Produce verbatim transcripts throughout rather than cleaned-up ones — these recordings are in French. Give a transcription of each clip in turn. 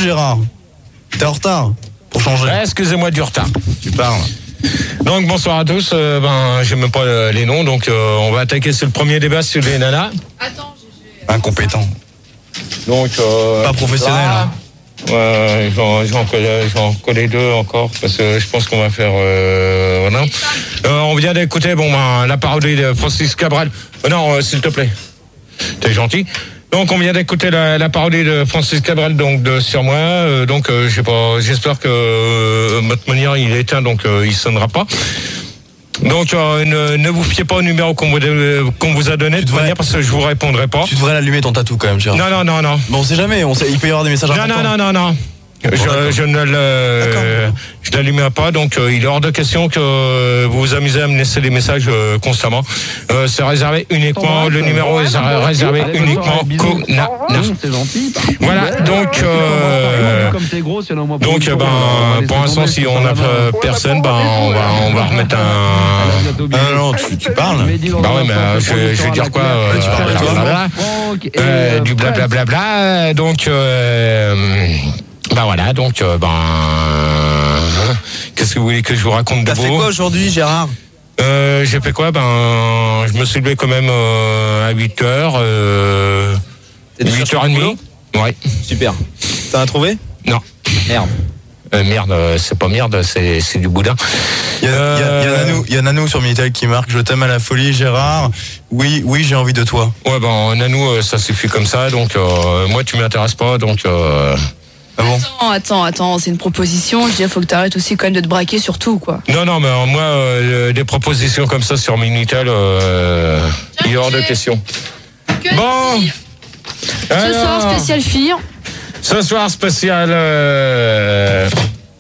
Gérard. T'es en retard pour changer. Ouais, excusez-moi du retard. Tu parles. Donc bonsoir à tous. Euh, ben, j'ai même pas euh, les noms, donc euh, on va attaquer sur le premier débat sur les nanas. Attends, j'ai... Incompétent. Donc euh, Pas professionnel. Là, ouais, j'en, j'en, connais, j'en connais deux encore parce que je pense qu'on va faire. Euh, voilà. Euh, on vient d'écouter bon ben, la parodie de Francis Cabrel. Euh, non, euh, s'il te plaît. T'es gentil. Donc on vient d'écouter la, la parodie de Francis Cabrel donc de Sur moi. Euh, donc euh, je sais pas. J'espère que euh, votre manière il est éteint donc euh, il sonnera pas. Donc euh, ne, ne vous fiez pas au numéro qu'on vous, euh, qu'on vous a donné de toute manière parce que je vous répondrai pas. Tu devrais l'allumer ton tatou quand même, Gérard. Non non non non. Bon, on sait jamais. On sait, il peut y avoir des messages Non importants. non non non non. Bon, je, je ne le, je l'allumerai pas, donc euh, il est hors de question que euh, vous vous amusez à me laisser des messages euh, constamment. Euh, c'est réservé uniquement, le numéro est réservé uniquement qu'aux nanas. C'est gentil. Voilà, donc euh, donc ben pour l'instant si on n'a personne, ben on va on va remettre un. Ah non, tu, tu parles. Bah ouais, mais je, je vais dire quoi euh, tu parles de toi, euh, du blablabla. Bla bla, donc euh, bah voilà, donc euh, ben qu'est-ce que vous voulez que je vous raconte de beau? T'as fait quoi aujourd'hui, Gérard? Euh, j'ai fait quoi? Ben je me suis levé quand même euh, à huit heures, euh, huit heures trente. Ouais. Super. T'en as trouvé? Non. Merde. Euh, merde, c'est pas merde, c'est, c'est du boudin. Il y a, euh... y a, y a Nanou, y a Nanou sur Minitel qui marque: je t'aime à la folie, Gérard. Oui, oui, j'ai envie de toi. Ouais, ben Nanou, ça suffit comme ça, donc euh, moi tu m'intéresses pas, donc. Euh... Ah bon? Attends, attends, attends, c'est une proposition. Je dis, il faut que t'arrêtes aussi quand même de te braquer sur tout, quoi. Non, non, mais euh, moi, euh, des propositions comme ça sur Minitel, euh, il y a hors de question. Que Bon. Ce Alors, soir, spécial fille. Ce soir, spécial. Euh,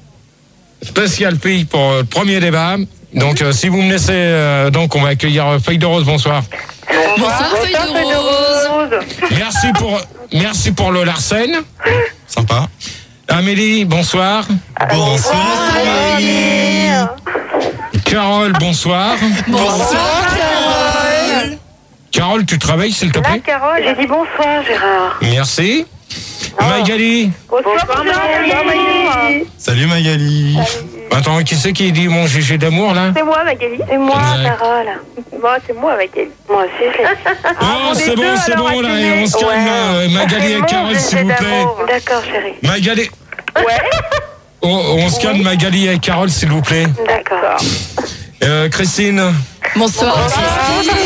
spécial fille pour le premier débat. Donc, euh, si vous me laissez, euh, donc, on va accueillir Feuille de Rose. Bonsoir. Bonsoir, Feuille de Rose. Merci pour, merci pour le Larsen. Sympa. Amélie, bonsoir. Bonsoir, Amélie. Carole, bonsoir. Bonsoir, Carole. Carole, tu travailles, s'il te Là, plaît? Carole, j'ai dit bonsoir, Gérard. Merci. Magali. Bonsoir, Magali. Salut Magali. Attends, qui c'est qui dit mon G G d'amour, là? C'est moi, Magali. C'est moi, Ouais. Carole. Moi, c'est moi, Magali. Moi aussi, je l'ai. Oh, c'est bon, c'est bon, là, et on se calme, là. Euh, Magali et Carole, s'il vous plaît. D'accord, chérie. Magali. Ouais. Oh, on se calme, Magali et Carole, s'il vous plaît. D'accord. Euh, Christine. Bonsoir, Christine.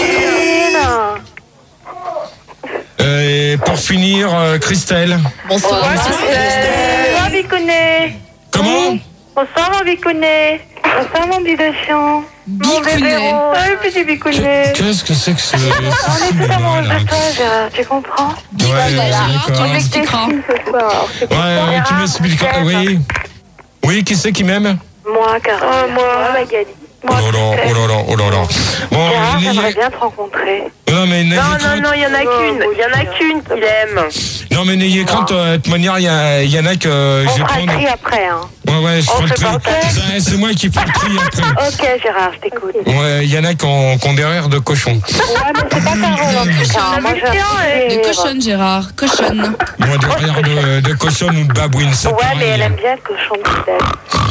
Euh, et pour finir, euh, Christelle. Bonsoir, Bonsoir, Bicounet. Comment? Bonsoir, mon Bicounet. Bonsoir, mon bidochon. Mon bébé Bicounet. rose. Ah, le petit Bicounet. Qu'est-ce que c'est que ce... On est ce tout amoureux cinéma, là? de toi, Gérard. Tu comprends? Ouais, ouais, d'accord. Tu m'expliqueras. Ce soir. Ouais, ouais, tu m'expliqueras. Oui. Oui, qui c'est qui m'aime? Moi, Carole. moi, Magali. Oh là là, oh là là, oh là là. Bon, Gérard, n'ayez- j'aimerais bien te rencontrer. Non, mais n'ayez Non, non, crainte. non, il y en a qu'une. Il y en a qu'une qu'il aime. Non, mais n'ayez crainte, euh, de toute manière, il y, a- il y en a que euh, On je vais fera le prendre. tri après, hein. Ouais, ouais, je On ferai le fait tri. pas le tri. Ça, C'est moi qui ferai le tri après. Ok, Gérard, je t'écoute. Ouais, il y en a qui ont, qui ont des rires de cochon. Ouais, mais c'est pas Carole en tout cas. Moi, je De cochonne, Gérard. Cochonne. Moi, des rires de, de cochon ou de babouine, c'est Ouais, pareil. mais elle aime bien le cochon de Christelle.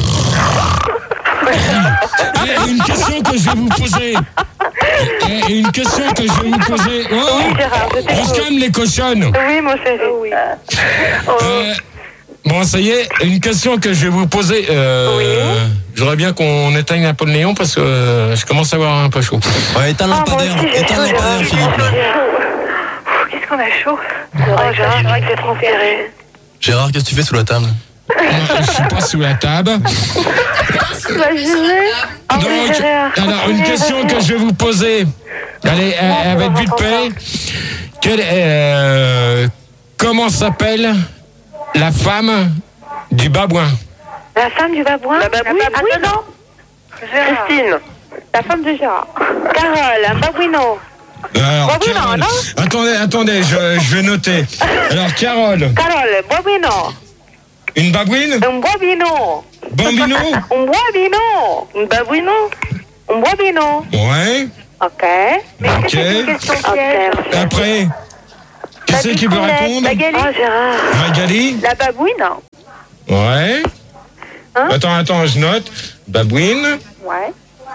Eh, une question que je vais vous poser. Eh, une question que je vais vous poser. Oh, Oui, Gérard, je on se t'écoute. calme, les cochonnes. Oui, mon chéri. Oui. Euh, bon, ça y est, une question que je vais vous poser. Euh, Oui. J'aurais bien qu'on éteigne un peu le néon parce que euh, je commence à avoir un peu chaud. Ouais, éteins le Ah, moi lampadaire. aussi, j'ai Éteins chaud, le lampadaire, Gérard. Philippe, là. Pff, Qu'est-ce qu'on a chaud. Oh, Gérard, c'est vrai que t'es transpiré. Gérard, qu'est-ce que tu fais sous la table? Moi, je suis pas sous la table. Tu vas juger? Ah oui, Donc, Gérard. alors, une question que je vais vous poser. Allez, elle, elle va être vite fait. Quelle, euh, comment s'appelle la femme du babouin? La femme du babouin? La babouine? Attends, non. Christine. La femme de Gérard. Carole, un babouinon. Alors, Babouin, Carole, non? attendez, attendez, je, je vais noter. Alors, Carole, Carole, babouinon. une babouine? Un babouinon. Bambino? Un babouinon. Un babouinon. Un babouinon. Ouais. Ok. Mais Ok. c'est une question piège. Après, qui c'est qui veut répondre? Magali. Oh, Gérard. Magali? La babouine. Ouais. Hein? Attends, attends, je note. Babouine. Ouais.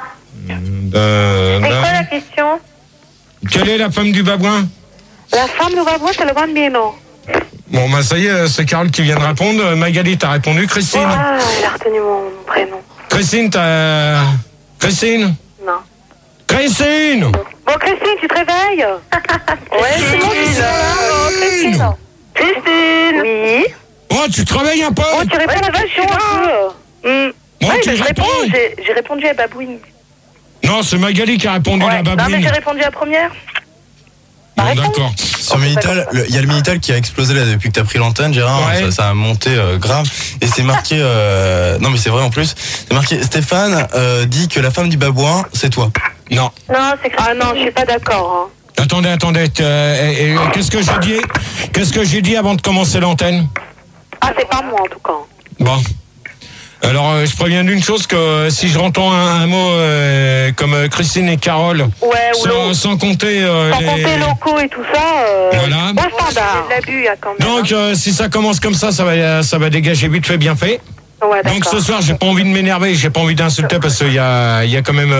Euh, C'est quoi là. la question? Quelle est la femme du babouin? La femme du babouin, c'est le bambino. Bon, bah ça y est, c'est Carole qui vient de répondre. Magali, t'as répondu. Christine. Ah, il a retenu mon prénom. Christine, t'as... Christine. Non. Christine. Bon, Christine, tu te réveilles? Ouais, c'est bon, je suis là. Oh, Christine. Christine. Oui. Oh, tu te réveilles un peu. Oh, tu réponds à la question un peu. Hum. Oh, Ouais, tu bah, je réponds. réponds. J'ai, j'ai répondu à Babouine. Non, c'est Magali qui a répondu Ouais. la Non, mais babouine. j'ai répondu à la première. Bon, réponse. d'accord. Sur Minitel, le- il y a le Minitel qui a explosé là depuis que t'as pris l'antenne, Gérard. Ouais. Ça, ça a monté euh, grave. Et c'est marqué. Euh, non, mais c'est vrai en plus. C'est marqué. Stéphane euh, dit que la femme du babouin, c'est toi. Non. Non, c'est Christine. Ah non, je suis pas d'accord. Hein. Attendez, attendez. euh, et- et qu'est-ce que j'ai dit? Qu'est-ce que j'ai dit avant de commencer l'antenne? Ah, c'est pas moi en tout cas. Bon. Alors, euh, je préviens d'une chose, que euh, si je rentends un, un mot euh, comme euh, Christine et Carole, Ouais, ou sans, l'eau. sans compter euh, Sans les... compter locaux et tout ça. Euh, Voilà. Au standard. C'est de l'abus, quand même. Donc, euh, si ça commence comme ça, ça va, ça va dégager vite fait, bien fait. Ouais, Donc, d'accord. ce soir, j'ai pas envie de m'énerver, j'ai pas envie d'insulter parce qu'il y a, il y a quand même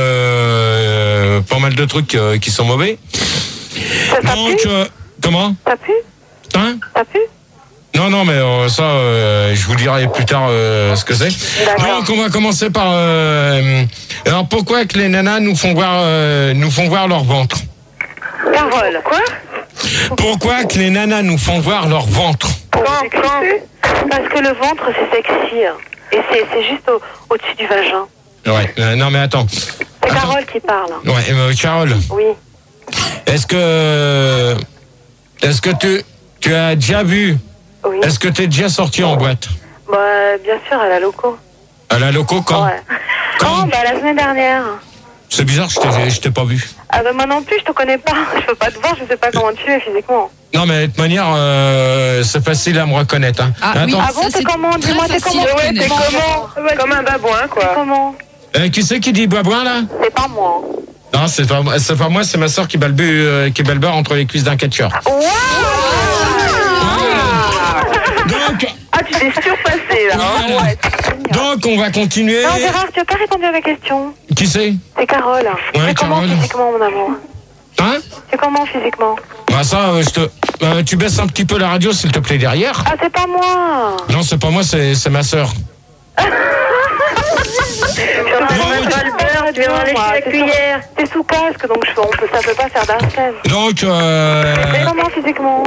euh, pas mal de trucs euh, qui sont mauvais. Ça, ça Donc, pue euh, comment? Ça pue Hein? Ça pue Non, non, mais euh, ça, euh, je vous dirai plus tard euh, ce que c'est. D'accord. Donc, on va commencer par... euh, alors, pourquoi que les nanas nous font voir, euh, nous font voir leur ventre? Carole. Quoi? Pourquoi que les nanas nous font voir leur ventre? Quand, quand Parce que le ventre, c'est sexy. Et c'est, c'est juste au, au-dessus du vagin. Ouais, euh, non mais attends. C'est Attends. Carole qui parle. Ouais, euh, Carole, Oui. est-ce que... Est-ce que tu, tu as déjà vu... Oui. Est-ce que tu es déjà sorti en boîte? Bah, bien sûr, à la loco. À la loco, quand? Ouais. Quand? Quand Bah, la semaine dernière. C'est bizarre, je t'ai, je t'ai pas vu. Ah bah moi non plus, je te connais pas. Je peux pas te voir, je sais pas comment tu es physiquement. Non mais de toute manière, euh, c'est facile à me reconnaître. Hein. Ah, oui. Ah bon, Ça, t'es c'est comment? très Dis-moi, t'es facile comment? à Ouais, t'es reconnaître. comment? Comme un babouin, quoi. T'es comment? Euh, qui c'est qui dit babouin là? C'est pas moi. Non, c'est pas, c'est pas moi, c'est ma soeur qui balbe, euh, qui balbe entre les cuisses d'un catcheur. Waouh! Donc, Ah, tu t'es surpassé, là. Hein? Voilà. Ouais, c'est génial. donc, on va continuer. Non, Gérard, tu as pas répondu à ma question. Qui c'est? C'est Carole. Ouais, C'est comment Carole. physiquement, mon amour? Hein? C'est comment physiquement? Bah ça, euh, je te, euh, tu baisses un petit peu la radio, s'il te plaît, derrière. Ah, c'est pas moi. Non, c'est pas moi, c'est, c'est ma soeur. Tu vas lécher la cuillère. T'es sous casque, donc je, on peut, ça peut pas faire d'arsène. Donc, euh, C'est comment physiquement?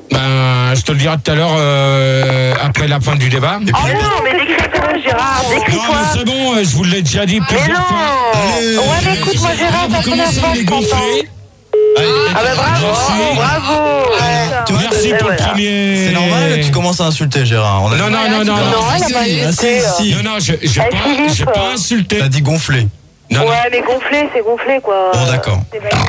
ben, je te le dirai tout à l'heure euh, après la fin du débat. Et Oh puis, non, mais décris-toi, Gérard, Non, décris-toi. mais c'est bon, euh, je vous l'ai déjà dit Mais plusieurs fois. non. Allez. Ouais, mais écoute, moi, Gérard, Vous c'est la première commencez fois à que les je t'entends. gonfler. allez, Ah bah bravo, Merci. bravo. tu vois, Merci t'as- pour le voilà. premier. c'est normal, tu commences à insulter Gérard. On a Non, non, non, non. Non, elle a pas Ah, si, insulté. si. Non, non, j'ai j'ai Eh, pas, Philippe. j'ai pas insulté. T'as dit gonfler. Non, non. Ouais, mais gonflé, c'est gonflé, quoi. Bon, d'accord.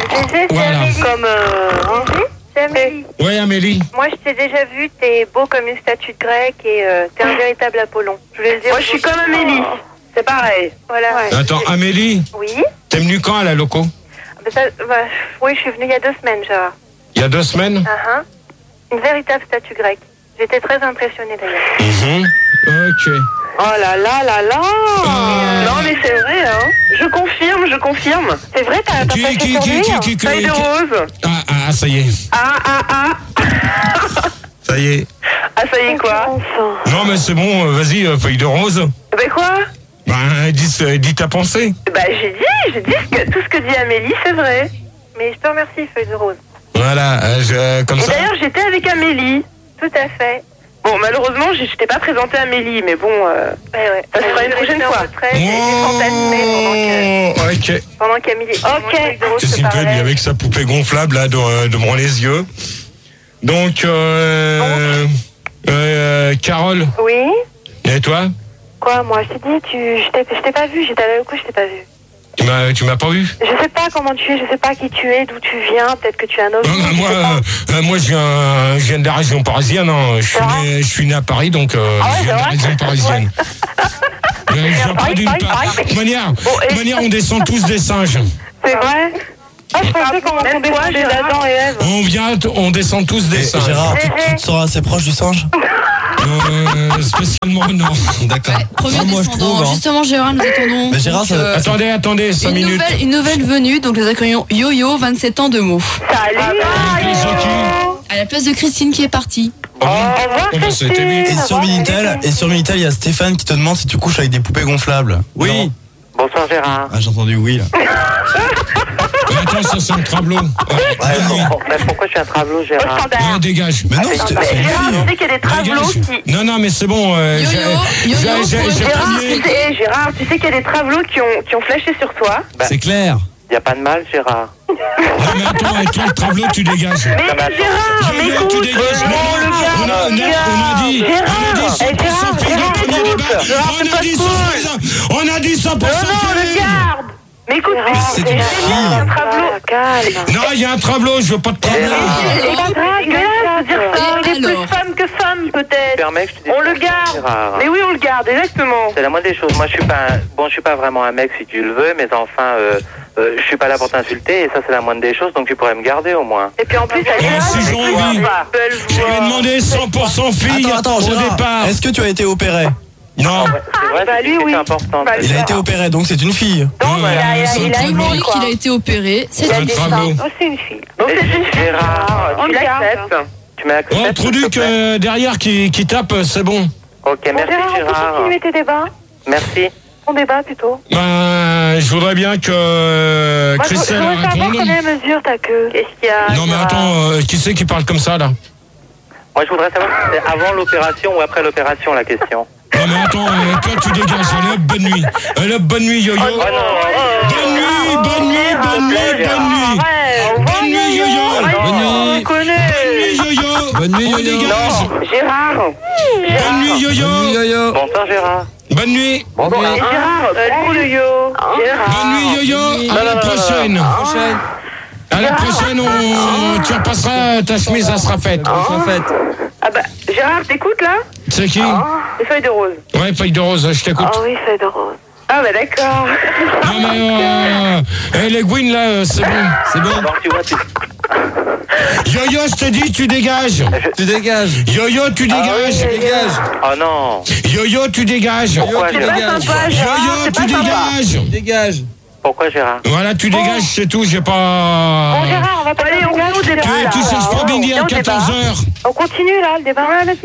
Voilà. Comme, euh, hein. C'est Amélie. Ouais, Amélie. Moi, je t'ai déjà vu, t'es beau comme une statue de grec et euh, t'es un véritable Apollon. Je voulais le dire. Moi, je suis comme Amélie. C'est pareil. Voilà. Attends, Amélie, Oui. t'es venue quand à la loco? Ben, ça- bah, oui, je suis venue il y a deux semaines, Gérard. Il y a deux semaines? Uh-huh. Une véritable statue grecque. J'étais très impressionnée d'ailleurs. Mhm. Ok. Oh là là là là. Euh. Non, mais c'est vrai, hein. Je confirme, je confirme. C'est vrai, t'as t'as Qui, passé qui, sur qui, lui, qui, hein. qui, qui- Feuille de qui- rose. Ah, ah, ah, ça y est. Ah, ah, ah. Ça y est. Ah, ça y est, quoi? Non, mais c'est bon, euh, vas-y, euh, feuille de rose. Ben quoi? Ben, dis, euh, dis ta pensée. Bah, j'ai dit, j'ai dit ce que, tout ce que dit Amélie, c'est vrai. Mais je te remercie, feuille de rose. Voilà, euh, je, euh, comme Et ça. d'ailleurs, j'étais avec Amélie. Tout à fait. Bon, malheureusement, je je t'ai pas présenté Amélie, mais bon, euh, Ouais, ouais. Ça sera une prochaine J'étais en fois. retraite et j'ai fantasmé pendant que, Oh, ok. pendant qu'Amélie Ok. pendant que feuille de rose Qu'est-ce te qu'il me fait, lui, parlait. avec sa poupée gonflable, là, de, de me rendre les yeux. Donc, euh, euh, Carole, oui. et toi? Quoi, moi, je t'ai dit, tu, je t'ai je t'ai pas vu, j'étais allée au coup, je t'ai pas vu. Tu m'as, tu m'as pas vu? Je sais pas comment tu es, je sais pas qui tu es, d'où tu viens, peut-être que tu es un homme. Euh, moi, euh, euh, moi, je viens, je viens de la région parisienne. Hein. Je suis C'est vrai né, je suis né à Paris, donc euh, Ah ouais, je viens de c'est la vrai région parisienne. Euh, je viens pas Paris, d'une Paris, part. Paris. De toute manière, Bon, de et- toute manière, on descend tous des singes. C'est vrai? Ah, je pensais qu'on Même toi, descendait Gérard. d'Adam et Ève. On vient, on descend tous des Et singes. Gérard, tu, tu te sens assez proche du singe? euh, Spécialement, non. D'accord. Ouais, premier Ah, moi, je descendant. trouve, hein. Justement, Gérard, nous attendons. Mais Gérard, donc, ça- euh, Attendez, attendez, cinq une minutes. nouvelle, une nouvelle venue, donc les accueillons Yo-Yo, vingt-sept ans de mots. Salut. Avec les Zoki. À la place de Christine qui est partie. Ah bon Au revoir, Oh, bah, c'était Christine. vite. Et sur Minitel, et sur Minitel, il y a Stéphane qui te demande si tu couches avec des poupées gonflables. Oui. Non. Bonsoir Gérard. Ah, j'ai entendu oui là. Mais attends, ça c'est un travelot. Euh, Ouais, oui. bon, mais pourquoi je suis un travelot Au Gérard? standard. Ouais, dégage. Mais non, Ah, c'était mais c'est une Gérard, fille. tu sais qu'il y a des travelots Dégage. qui... Non, non, mais c'est bon. Euh, Yo-yo, j'ai- yo-yo, j'ai- j'ai- pour- j'ai Gérard, prévenu. tu sais, Gérard, tu sais qu'il y a des travelots qui ont, qui ont flashé sur toi. C'est clair. Y a pas de mal Gérard. Non, mais attends, avec toi, le travelot, tu dégages. Mais mais attends. Gérard, mais Yo-yo, tu écoute, dégages. non, Non, le on a, gars, on a, le on a dit, Gérard, on a dit eh, cent pour cent Gérard, filles Gérard, dans le premier écoute. débat. Gérard, On c'est a pas dit cool. cent pour cent. On a dit cent pour Non, cent non, le filles. garde. Mais écoute, Mais c'est une génial, fille. un travelot. Calme. Non, il y a un travelot, je veux pas de travelot. C'est pas grave, mais là, dire ça, il est Alors. plus femme que femme, Tu peut-être. permets que je te dise On le bonjour, garde. Gérard. Mais oui, on le garde, exactement. C'est la moindre des choses. Moi, je suis pas un... bon, je suis pas vraiment un mec si tu le veux, mais enfin, euh, euh, je suis pas là pour t'insulter et ça, c'est la moindre des choses. Donc, tu pourrais me garder au moins. Et puis en plus, elle est là. si j'ai avec envie. toi. Belle Je voix. lui ai demandé cent pour cent filles Attends, attends, au Gérard, départ. est-ce que tu as été opéré? Non. Ouais, c'est vrai, bah, c'est lui, une oui. question importante. Bah, Il a été opéré, donc c'est une fille. Donc, il a, il a, c'est il a un une travelot. montre, quoi. qu'il a été opéré. C'est C'est un un travelot. Oh, c'est une fille. Donc, c'est une fille. Gérard, Tu l'acceptes. tu m'acceptes Oh, trop s'il te duc plaît euh, derrière qui, qui tape, c'est bon. Ok, merci Bon, Gérard, on peut Gérard. continuer tes débats. Merci. Ton débat, plutôt. Ben, je voudrais bien que euh, Moi, je je Christelle voudrais savoir réponde. combien mesure ta queue. Qu'est-ce qu'il y a Non, mais Gérard attends, euh, qui c'est qui parle comme ça, là? Moi, je voudrais savoir si c'est avant l'opération ou après l'opération, la question. Non, mais attends, euh, toi, tu dégages. Allez, hop, bonne nuit. Allez, hop, bonne nuit, yo-yo. Oh non, Bonne nuit, bonne nuit, bonne nuit, bonne nuit. Bonne nuit, yo-yo. Bonne nuit. On connaît. Bonne nuit, yo-yo. Bonne nuit, On yo-yo. dégage. Gérard. Bonne nuit, Bonne nuit, yo-yo. yo-yo. Bonsoir Gérard. Bonne nuit. Bonsoir. Et Gérard, prends le yo. Gérard. Bonne nuit, yo-yo. À la prochaine. Prochaine. À la prochaine, on... tu repasseras ta chemise, ça sera faite. En fait. Ah bah, Gérard, t'écoutes là? C'est qui? Les feuilles de rose. Ouais, feuille de rose, je t'écoute. Ah oui, feuilles de rose. Ah bah d'accord. Non, mais euh... eh, les Gwyn, là, euh, c'est bon. C'est bon. Donc tu vois, tu... Yo-yo, je te dis, tu dégages. Tu dégages. Yo-yo, tu dégages. Tu dégages. Oh non. Yo-yo, tu dégages. Pourquoi tu C'est pas Gérard? dégages. sympa, Gérard. Yo-yo, C'est tu pas sympa. dégages. Tu dégages. Pourquoi Gérard? Voilà, tu dégages, c'est tout, j'ai pas... Bon, Gérard, on va pas aller au bout Tu, du débat. tu cherches pas Bendy à quatorze heures. On continue là, le débat.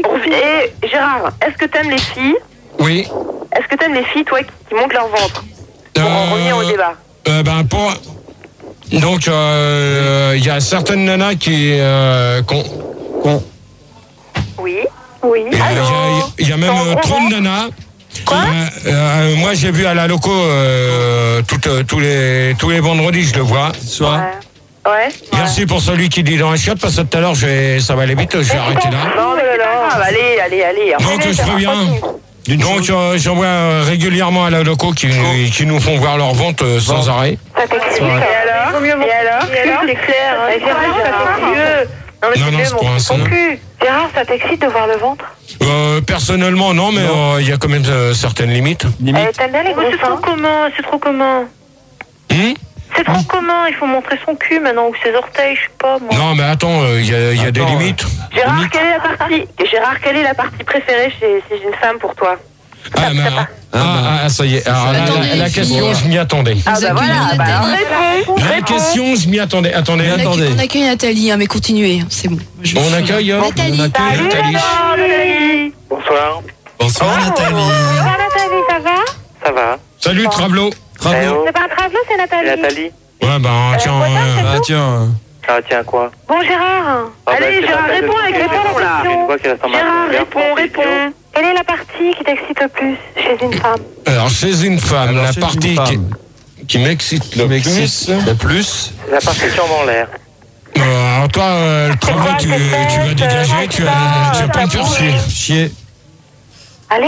Et Gérard, est-ce que t'aimes les filles? Oui. Est-ce que t'aimes les filles, toi, qui, qui montent leur ventre? Pour en Euh, revenir au débat. euh, ben, pour... Donc, il euh, y a certaines nanas qui... Euh, qu'on- Con. Oui. Oui. Il y, a- Allô? il y a- il y a même T'en euh, trop de comprends? nanas. Quoi? Euh, euh, moi, j'ai vu à la loco euh, toutes, euh, tous, les, tous les vendredis, je le vois. Soir. Ouais. Ouais. Merci pour celui qui dit dans la chiotte, parce que tout à l'heure, je vais- ça va aller vite, je vais arrêter là. Non, mais là, là. Allez, allez, allez. Donc, Revenez, je Gérard, préviens. continue. Donc, euh, j'en vois euh, régulièrement à la loco qui, qui nous font voir leur vente euh, sans arrêt. Ça t'excite. Et alors? Et alors? Et alors? C'est clair. hein. Gérard, ça t'excite. Non, mais Non, non, c'est c'est bien, pour mon un petit son. cul. Gérard, ça t'excite de voir le ventre? Euh, personnellement, non, mais euh, il y a quand même euh, certaines limites. Limite. Eh, t'aimes bien les gros seins? C'est trop commun, c'est trop commun. Hum C'est trop commun, il faut montrer son cul maintenant, ou ses orteils, je sais pas moi. Non, mais attends, euh, il y a, il y a des Attends, limites. Gérard, Limite. quelle est la partie Gérard, quelle est la partie préférée chez, chez une femme pour toi? Ah, mais, ah, ah, ah, ça y est. Alors, la, Attendez, la- la les question, filles. je m'y attendais. Ah bah accueillons voilà, bah alors Nathalie. réponds, La réponds. question, je m'y attendais. Attendez, On Attendez. accueille, on accueille Nathalie, hein, mais continuez, c'est bon. Je- on je- accueille. hein Nathalie. On accueille. Salut Nathalie. alors, Nathalie. Bonsoir. Bonsoir Nathalie. Bonsoir Nathalie, ça va? Ça va? Salut, Travelot. Bravo. C'est pas un travelot, c'est C'est Nathalie. Nathalie? Ouais, ben, tiens. euh, Ah tiens. Ah tiens quoi? Bon Gérard, Ah, bah, allez c'est Gérard, la peine de réponds avec se réponds poser là. une fois qu'il reste en main. Gérard, Bien, réponds, prends, réponds. Quelle est la partie qui t'excite le plus chez une femme? alors, chez une femme, Alors, la chez une partie qui, femme. qui m'excite le M'excite. plus. La plus. La partie chambre en l'air. Euh, alors, toi, euh, le Travelot, quoi, tu, tes tu vas fesses, dégager, tu vas, tu vas pas me faire chier. Chier. Allez,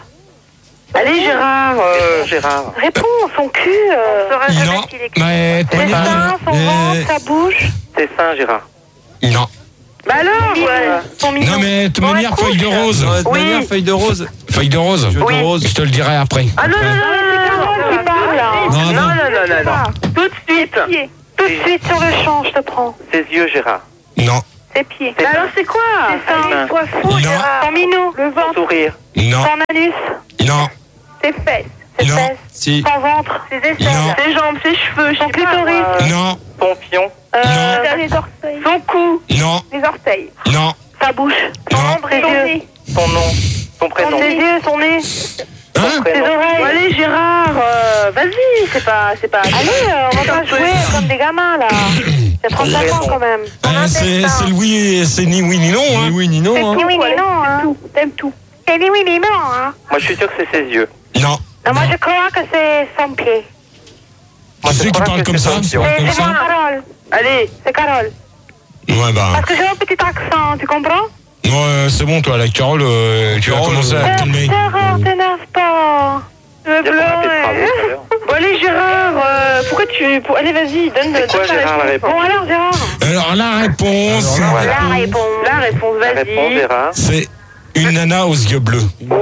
euh, allez Gérard, euh, Réponds, Gérard. réponds, son cul, euh, Non, mais. ses seins, son Eh. ventre, sa bouche. C'est ça, Gérard. Non. Bah alors, ouais, son mignon. Non, mais de toute Bon, manière, écoute. feuille de rose. Non, de toute Oui. manière, feuille de rose. Feuille de rose. Jeu Oui. de rose. Je te le dirai après. Ah non, non, non, c'est Carole qui parle là. Non, non, non. non, non, non, non. Tout de suite. Tout de suite sur le champ, je te prends. Ses yeux, Gérard. Non. Ses pieds. Mais alors c'est quoi? Ses seins. Toi fou, Non. Gérard. Son minou. Le ventre. Sourire. Non. Son anus. Non. Ses fesses. Ses Non. fesses. Si. Son ventre. Ses aisselles. Non. Ses jambes. Ses cheveux. Son clitoris. Non. Son fion. Euh, Non. les orteils. Son cou. Non. Les orteils. Non. Sa bouche. Son Non. ombre et ses yeux. Son nom. Son prénom. Ses yeux, son nez. Hein? Ses Prénom. oreilles. Allez Gérard, euh, vas-y, c'est pas, c'est pas. Allez, euh, on va pas jouer comme des gamins là. C'est trente-cinq ans quand même. Son Euh, c'est intestin. c'est le oui, c'est ni oui ni non. Ni Hein. oui ni non. C'est Hein. ni oui ni non, hein. T'aimes tout. C'est ni oui ni non, hein. Moi, je suis sûr que c'est ses yeux. Non. Non, moi je crois que c'est son pied. Moi, Qui je c'est qui crois parle que comme c'est ça? son fion. C'est Comme c'est moi, ça? Carole. Allez, C'est Carole. Ouais, bah. Parce que j'ai un petit accent, tu comprends? Ouais, c'est bon, toi, la Carole, euh, tu vas Carole, commencer à Euh, calmer. Gérard, t'énerve pas. Je veux Il y a pas raté de travaux pleurer. tout à l'heure. bon allez Gérard, euh, pourquoi tu, pour... allez vas-y, donne, donne quoi, ta Gérard, la réponse? Bon alors Gérard. Alors, la réponse, Alors, La réponse. La réponse, La réponse, vas-y. Gérard. c'est une nana aux yeux bleus. Moi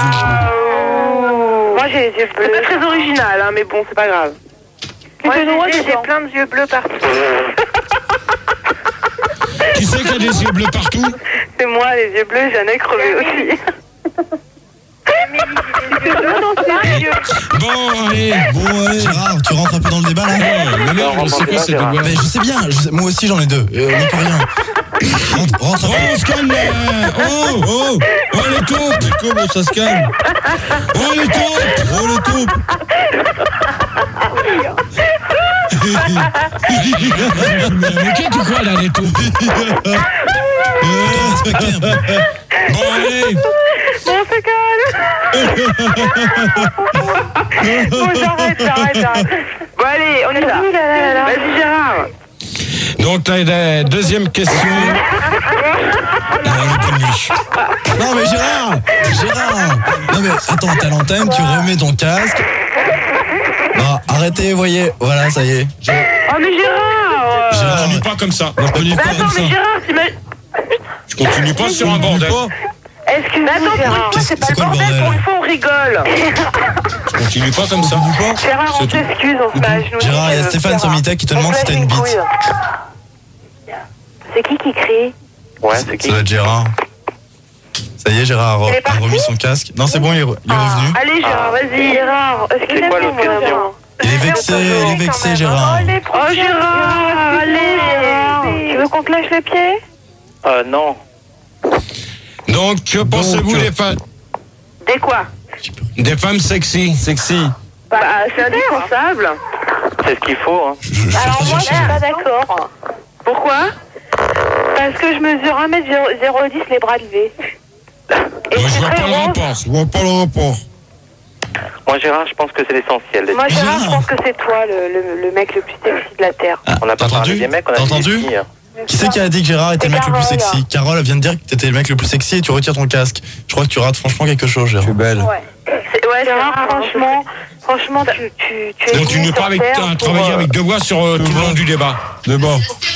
j'ai les yeux C'est bleus. pas très original, hein, mais bon, c'est pas grave. Moi Tu fais droit, j'ai tu j'ai sens. plein de yeux bleus partout. Qui c'est qui a des yeux bleus partout? C'est moi les yeux bleus, j'en ai crevé aussi. Bon, allez. Bon, allez, Gérard, tu rentres un peu dans le débat là? Mais non, c'est quoi ces deux gars? Mais je sais bien, je sais- moi aussi j'en ai deux, euh, on n'y peut rien. Rentre, rentre un Oh, peu. on se calme là. Oh, oh, oh, les taupes. Comment ça se calme? Oh, les taupes. Oh le taupe! Mais qu'est-ce que tu crois là, les taupes? Euh, respectez un peu. Bon, allez. Bon c'est calme. Bon j'arrête, j'arrête, j'arrête. Bon allez, on est là. Ouh là là là là. Vas-y Gérard. Donc, la, la deuxième question. Non, elle est comme lui. Non mais Gérard! Gérard! Non mais attends, t'as l'antenne, tu remets ton casque. Non, arrêtez, voyez, voilà, ça y est. Oh mais Gérard. euh, Gérard, Continue pas comme ça. Continue Mais pas attends, comme ça. mais Gérard, t'imagines. Tu continues pas sur un bordel. Excuse-moi Mais attends, pour une Gérard. fois, c'est pas C'est le quoi le bordel, bordel? pour une fois, on rigole. Continue pas comme ça. Gérard, on t'excuse, on se met à genoux. Gérard, il y a Euh, Stéphane Gérard. sur Mita qui te On demande se si t'as lève une bite. couille. C'est qui qui crie? Ouais, c'est qui? Ça doit être Gérard. Ça y est, Gérard Il est a parti remis son casque. Non, c'est bon, il est, re- il est revenu. Allez Gérard, vas-y. Gérard, C'est quoi excusez-moi l'autre question? vraiment. Il est vexé, il est vexé, Gérard. Oh Gérard, allez. Tu veux qu'on te lâche les pieds? Euh, non. Donc, que pensez-vous Donc, des femmes, Des quoi? des femmes sexy? Sexy. Bah, c'est indispensable. C'est ce qu'il faut, hein. Je, je fais Alors pas moi je chercher. suis pas d'accord. Pourquoi? Parce que je mesure un mètre zéro dix les bras levés. Et Moi, je c'est vois très pas le rond. rapport. Je vois pas le rapport. Moi, Gérard, je pense que c'est l'essentiel. Moi Gérard, je Gérard. pense que c'est toi le, le, le mec le plus sexy de la Terre. On n'a T'as pas parlé entendu? des mecs, on a T'as dit des entendu? filles. Qui c'est qui a dit que Gérard était le mec le plus Carole. sexy? Carole vient de dire que t'étais le mec le plus sexy et tu retires ton casque. Je crois que tu rates franchement quelque chose, Je Gérard. suis belle. C'est- Ouais, Gérard, Gérard, franchement, franchement, tu, tu, tu es Donc, tu venu n'es pas sur avec, Terre à pour, travailler euh, avec deux voix sur euh, tout le long du débat. D'abord.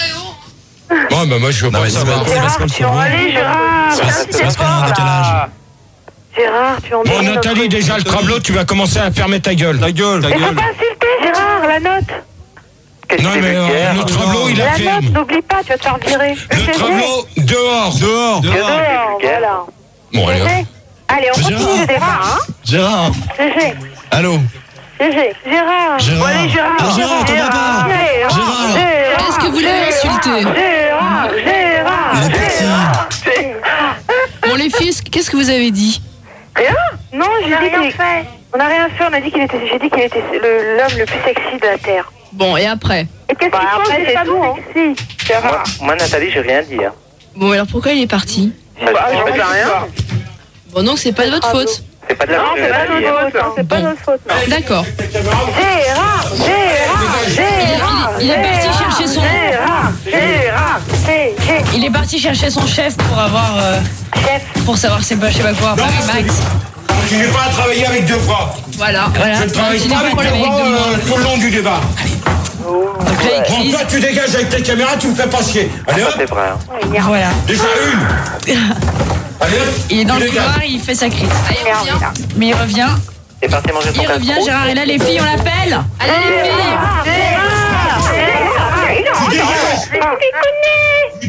Bon, bah, moi, je veux Non, pas mais c'est savoir. pas- c'est parce Gérard, qu'on le tu fait voir. Allez Gérard. C'est parce- c'est parce qu'on a un décalage. Gérard, tu en Bon, donnes Nathalie, notre- déjà, le crablo, tu vas commencer à fermer ta gueule. Ta gueule. Ta Mais faut gueule. pas insulter Gérard, la note. Qu'est-ce Non, que mais c'est euh, vulgaire? le crablo, il a La ferme. note, n'oublie pas, tu vas te faire virer. Le crablo, dehors. Dehors. Qu'est-ce que c'est Dehors, vulgaire? voilà. Bon, allez, hop. G G. Allez, on Gérard. continue le débat, hein. Gérard! G G. Allô? G G. Gérard. Gérard! allez, Gérard. Ah, Gérard, t'en vas pas! Gérard! Est-ce que vous l'avez insulté? Gérard, Gérard, Il est parti! Bon, les filles, qu'est-ce que vous avez dit? Rien? Non, j'ai dit qu'il... On n'a rien fait, on a dit qu'il était... J'ai dit qu'il était le- l'homme le plus sexy de la Terre. Bon, et après? Et qu'est-ce Bah, qu'il faut après, que c'est c'est tout, tout, hein. sexy, Moi, Gérard? moi, Nathalie, j'ai rien dit. Hein. Bon, alors pourquoi il est parti? Bah, Bah, je j'en sais sais pas. rien. Bon, donc c'est pas de votre faute. C'est pas de la Non, faute de c'est pas Nathalie. notre hein. faute, hein. C'est pas Bon. notre faute, non. D'accord. Gérard, Gérard, Gérard, Il est- il est parti Gérard, chercher son- Gérard, Gérard, G G. Il est parti chercher son chef pour avoir... euh, Chef. pour savoir c'est pas, je sais pas quoi. Paris Max. Continuez pas à travailler avec deux bras. Voilà, voilà. Je ne travaille Continue pas avec pour deux le mec bras de euh, moi. tout le long du débat. Donc là, il Bon, crise. toi, tu dégages avec tes caméras, tu me fais pas chier. Allez Ça, hop, c'est vrai. Hein. Voilà. déjà une. Allez hop, Il est dans tu le dégages. couloir, il fait sa crise. Allez, il Merde, revient. là. Mais il revient. C'est parti manger son Il revient, castro. Gérard. Et là, les filles, on l'appelle. Allez, les filles. Gérard, Gérard, Tu dégages. Gérard, Tu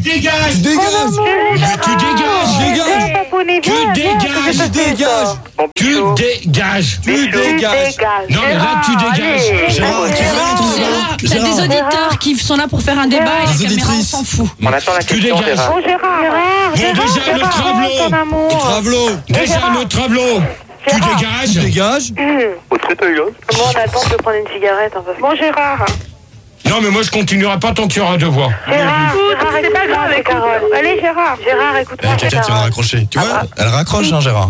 dégages. Tu dégages. Mais tu dégages. Dégage. Tu dégages. Tu dégages. Tu dégages. Tu dégages. Non, mais là, tu dégages. Gérard, tu veux ton débat? T'as des auditeurs qui sont là pour faire un débat et Des la caméra, on auditrices. s'en fout. On attend la Tu question, dégages. Gérard. Oh Gérard. Bon, déjà, le travelot. Travelot. Déjà, le travelot. Tu Tu dégages. dégages. Au truc, là. Bon, on attend de prendre une cigarette. Hein, parce que- Bon Gérard. Non, mais moi, je continuerai pas tant qu'il y aura deux voix. Gérard, Gérard, c'est pas grave avec Carole. Allez Gérard. Gérard, écoute-moi. Eh, quelqu'un qui vient de raccrocher. Tu vois, elle raccroche, hein, Gérard.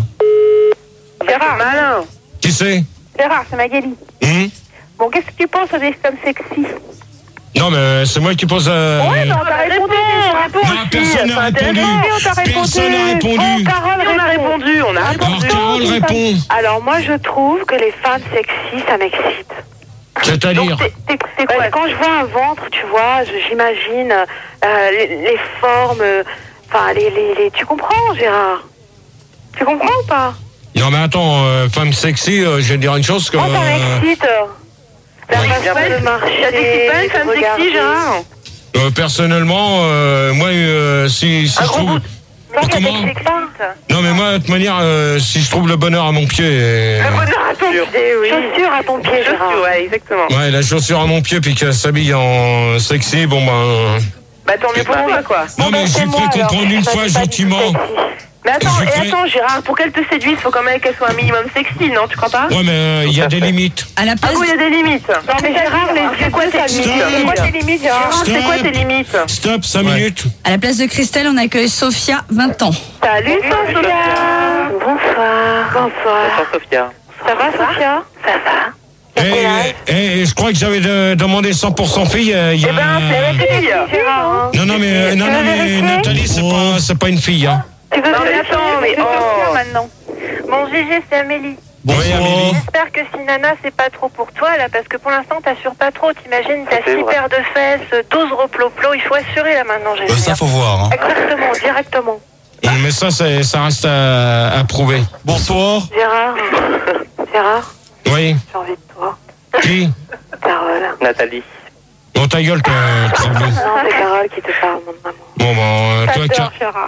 Gérard. Malin. Qui c'est? Gérard, c'est Magali. Hum Bon, qu'est-ce que tu penses des femmes sexy? Non, mais c'est moi qui pose. Euh... Ouais, non, t'as répondu. Non, personne n'a répondu. Personne n'a répondu. Oh, Carole, on a répondu. On a Alors, Carole répond. Alors, moi, je trouve que les femmes sexy, ça m'excite. C'est-à-dire? Donc, t'es- t'es- t'es quoi? Quand je vois un ventre, tu vois, je- j'imagine euh, les, les formes, euh, enfin, les, les, les... Tu comprends, Gérard? Tu comprends ou pas? Non, mais attends, euh, femme sexy, euh, je vais te dire une chose que. Oh, ça euh, m'excite. La Ouais. façon de marcher, Ça t'excite pas une femme de regarder. sexy, Gérard? euh, personnellement, euh, moi, euh, si, si Un je gros trouve. bout. Non, ça Comment? t'excite pas. Non, mais moi, de toute manière, euh, si je trouve le bonheur à mon pied. euh, Le bonheur à ton pied, oui. Chaussure à ton pied, Gérard. Chaussure, ouais, exactement. Ouais, la chaussure à mon pied, puis qu'elle s'habille en sexy, bon, ben. Bah tant mieux pour moi, quoi. Non, mais je lui ferai comprendre une fois gentiment. Mais attends, Je et ferai- attends, Gérard, pour qu'elle te séduise, faut quand même qu'elle soit un minimum sexy, non? Tu crois pas? Ouais, mais il y a des limites. À la Ah place, bon, il y a des limites. Non, mais Gérard, les C'est quoi tes Stop. limites? C'est quoi tes limites, Gérard? Gérard, c'est quoi tes limites? Stop, cinq Ouais. minutes. à la place de Christelle, on accueille Sophia, vingt ans. Salut, Sophia. Bonsoir. Bonsoir. Bonsoir, Sophia. Ça va, Sophia? Ça va. Et, et je crois que j'avais de- demandé cent pour cent fille. euh, il y a Eh ben, c'est un- la fille. Gérard, hein. Non, non, mais, euh, non, non, mais Nathalie, c'est pas, c'est pas une fille. Hein. Tu veux Non, mais vérifier attends, mais les oh. questions maintenant? Mon G G, c'est Amélie. Oui, Amélie. J'espère que si Nana, c'est pas trop pour toi, là, parce que pour l'instant, t'assures pas trop. T'imagines, t'as C'est six vrai. paires de fesses, douze reploplo. Il faut assurer, là, maintenant, Euh, j'espère. ça, faut voir. Hein. Exactement, directement. Mais ça, c'est- ça reste à, à prouver. Bonsoir. Gérard. Gérard, Oui. j'ai envie de toi. Qui? Carole. Nathalie. Bon, ta gueule, toi, Travelot. Non, c'est Carole qui te parle, mon maman. Bon, ben, euh, toi, Ta Car- sœur, Gérard.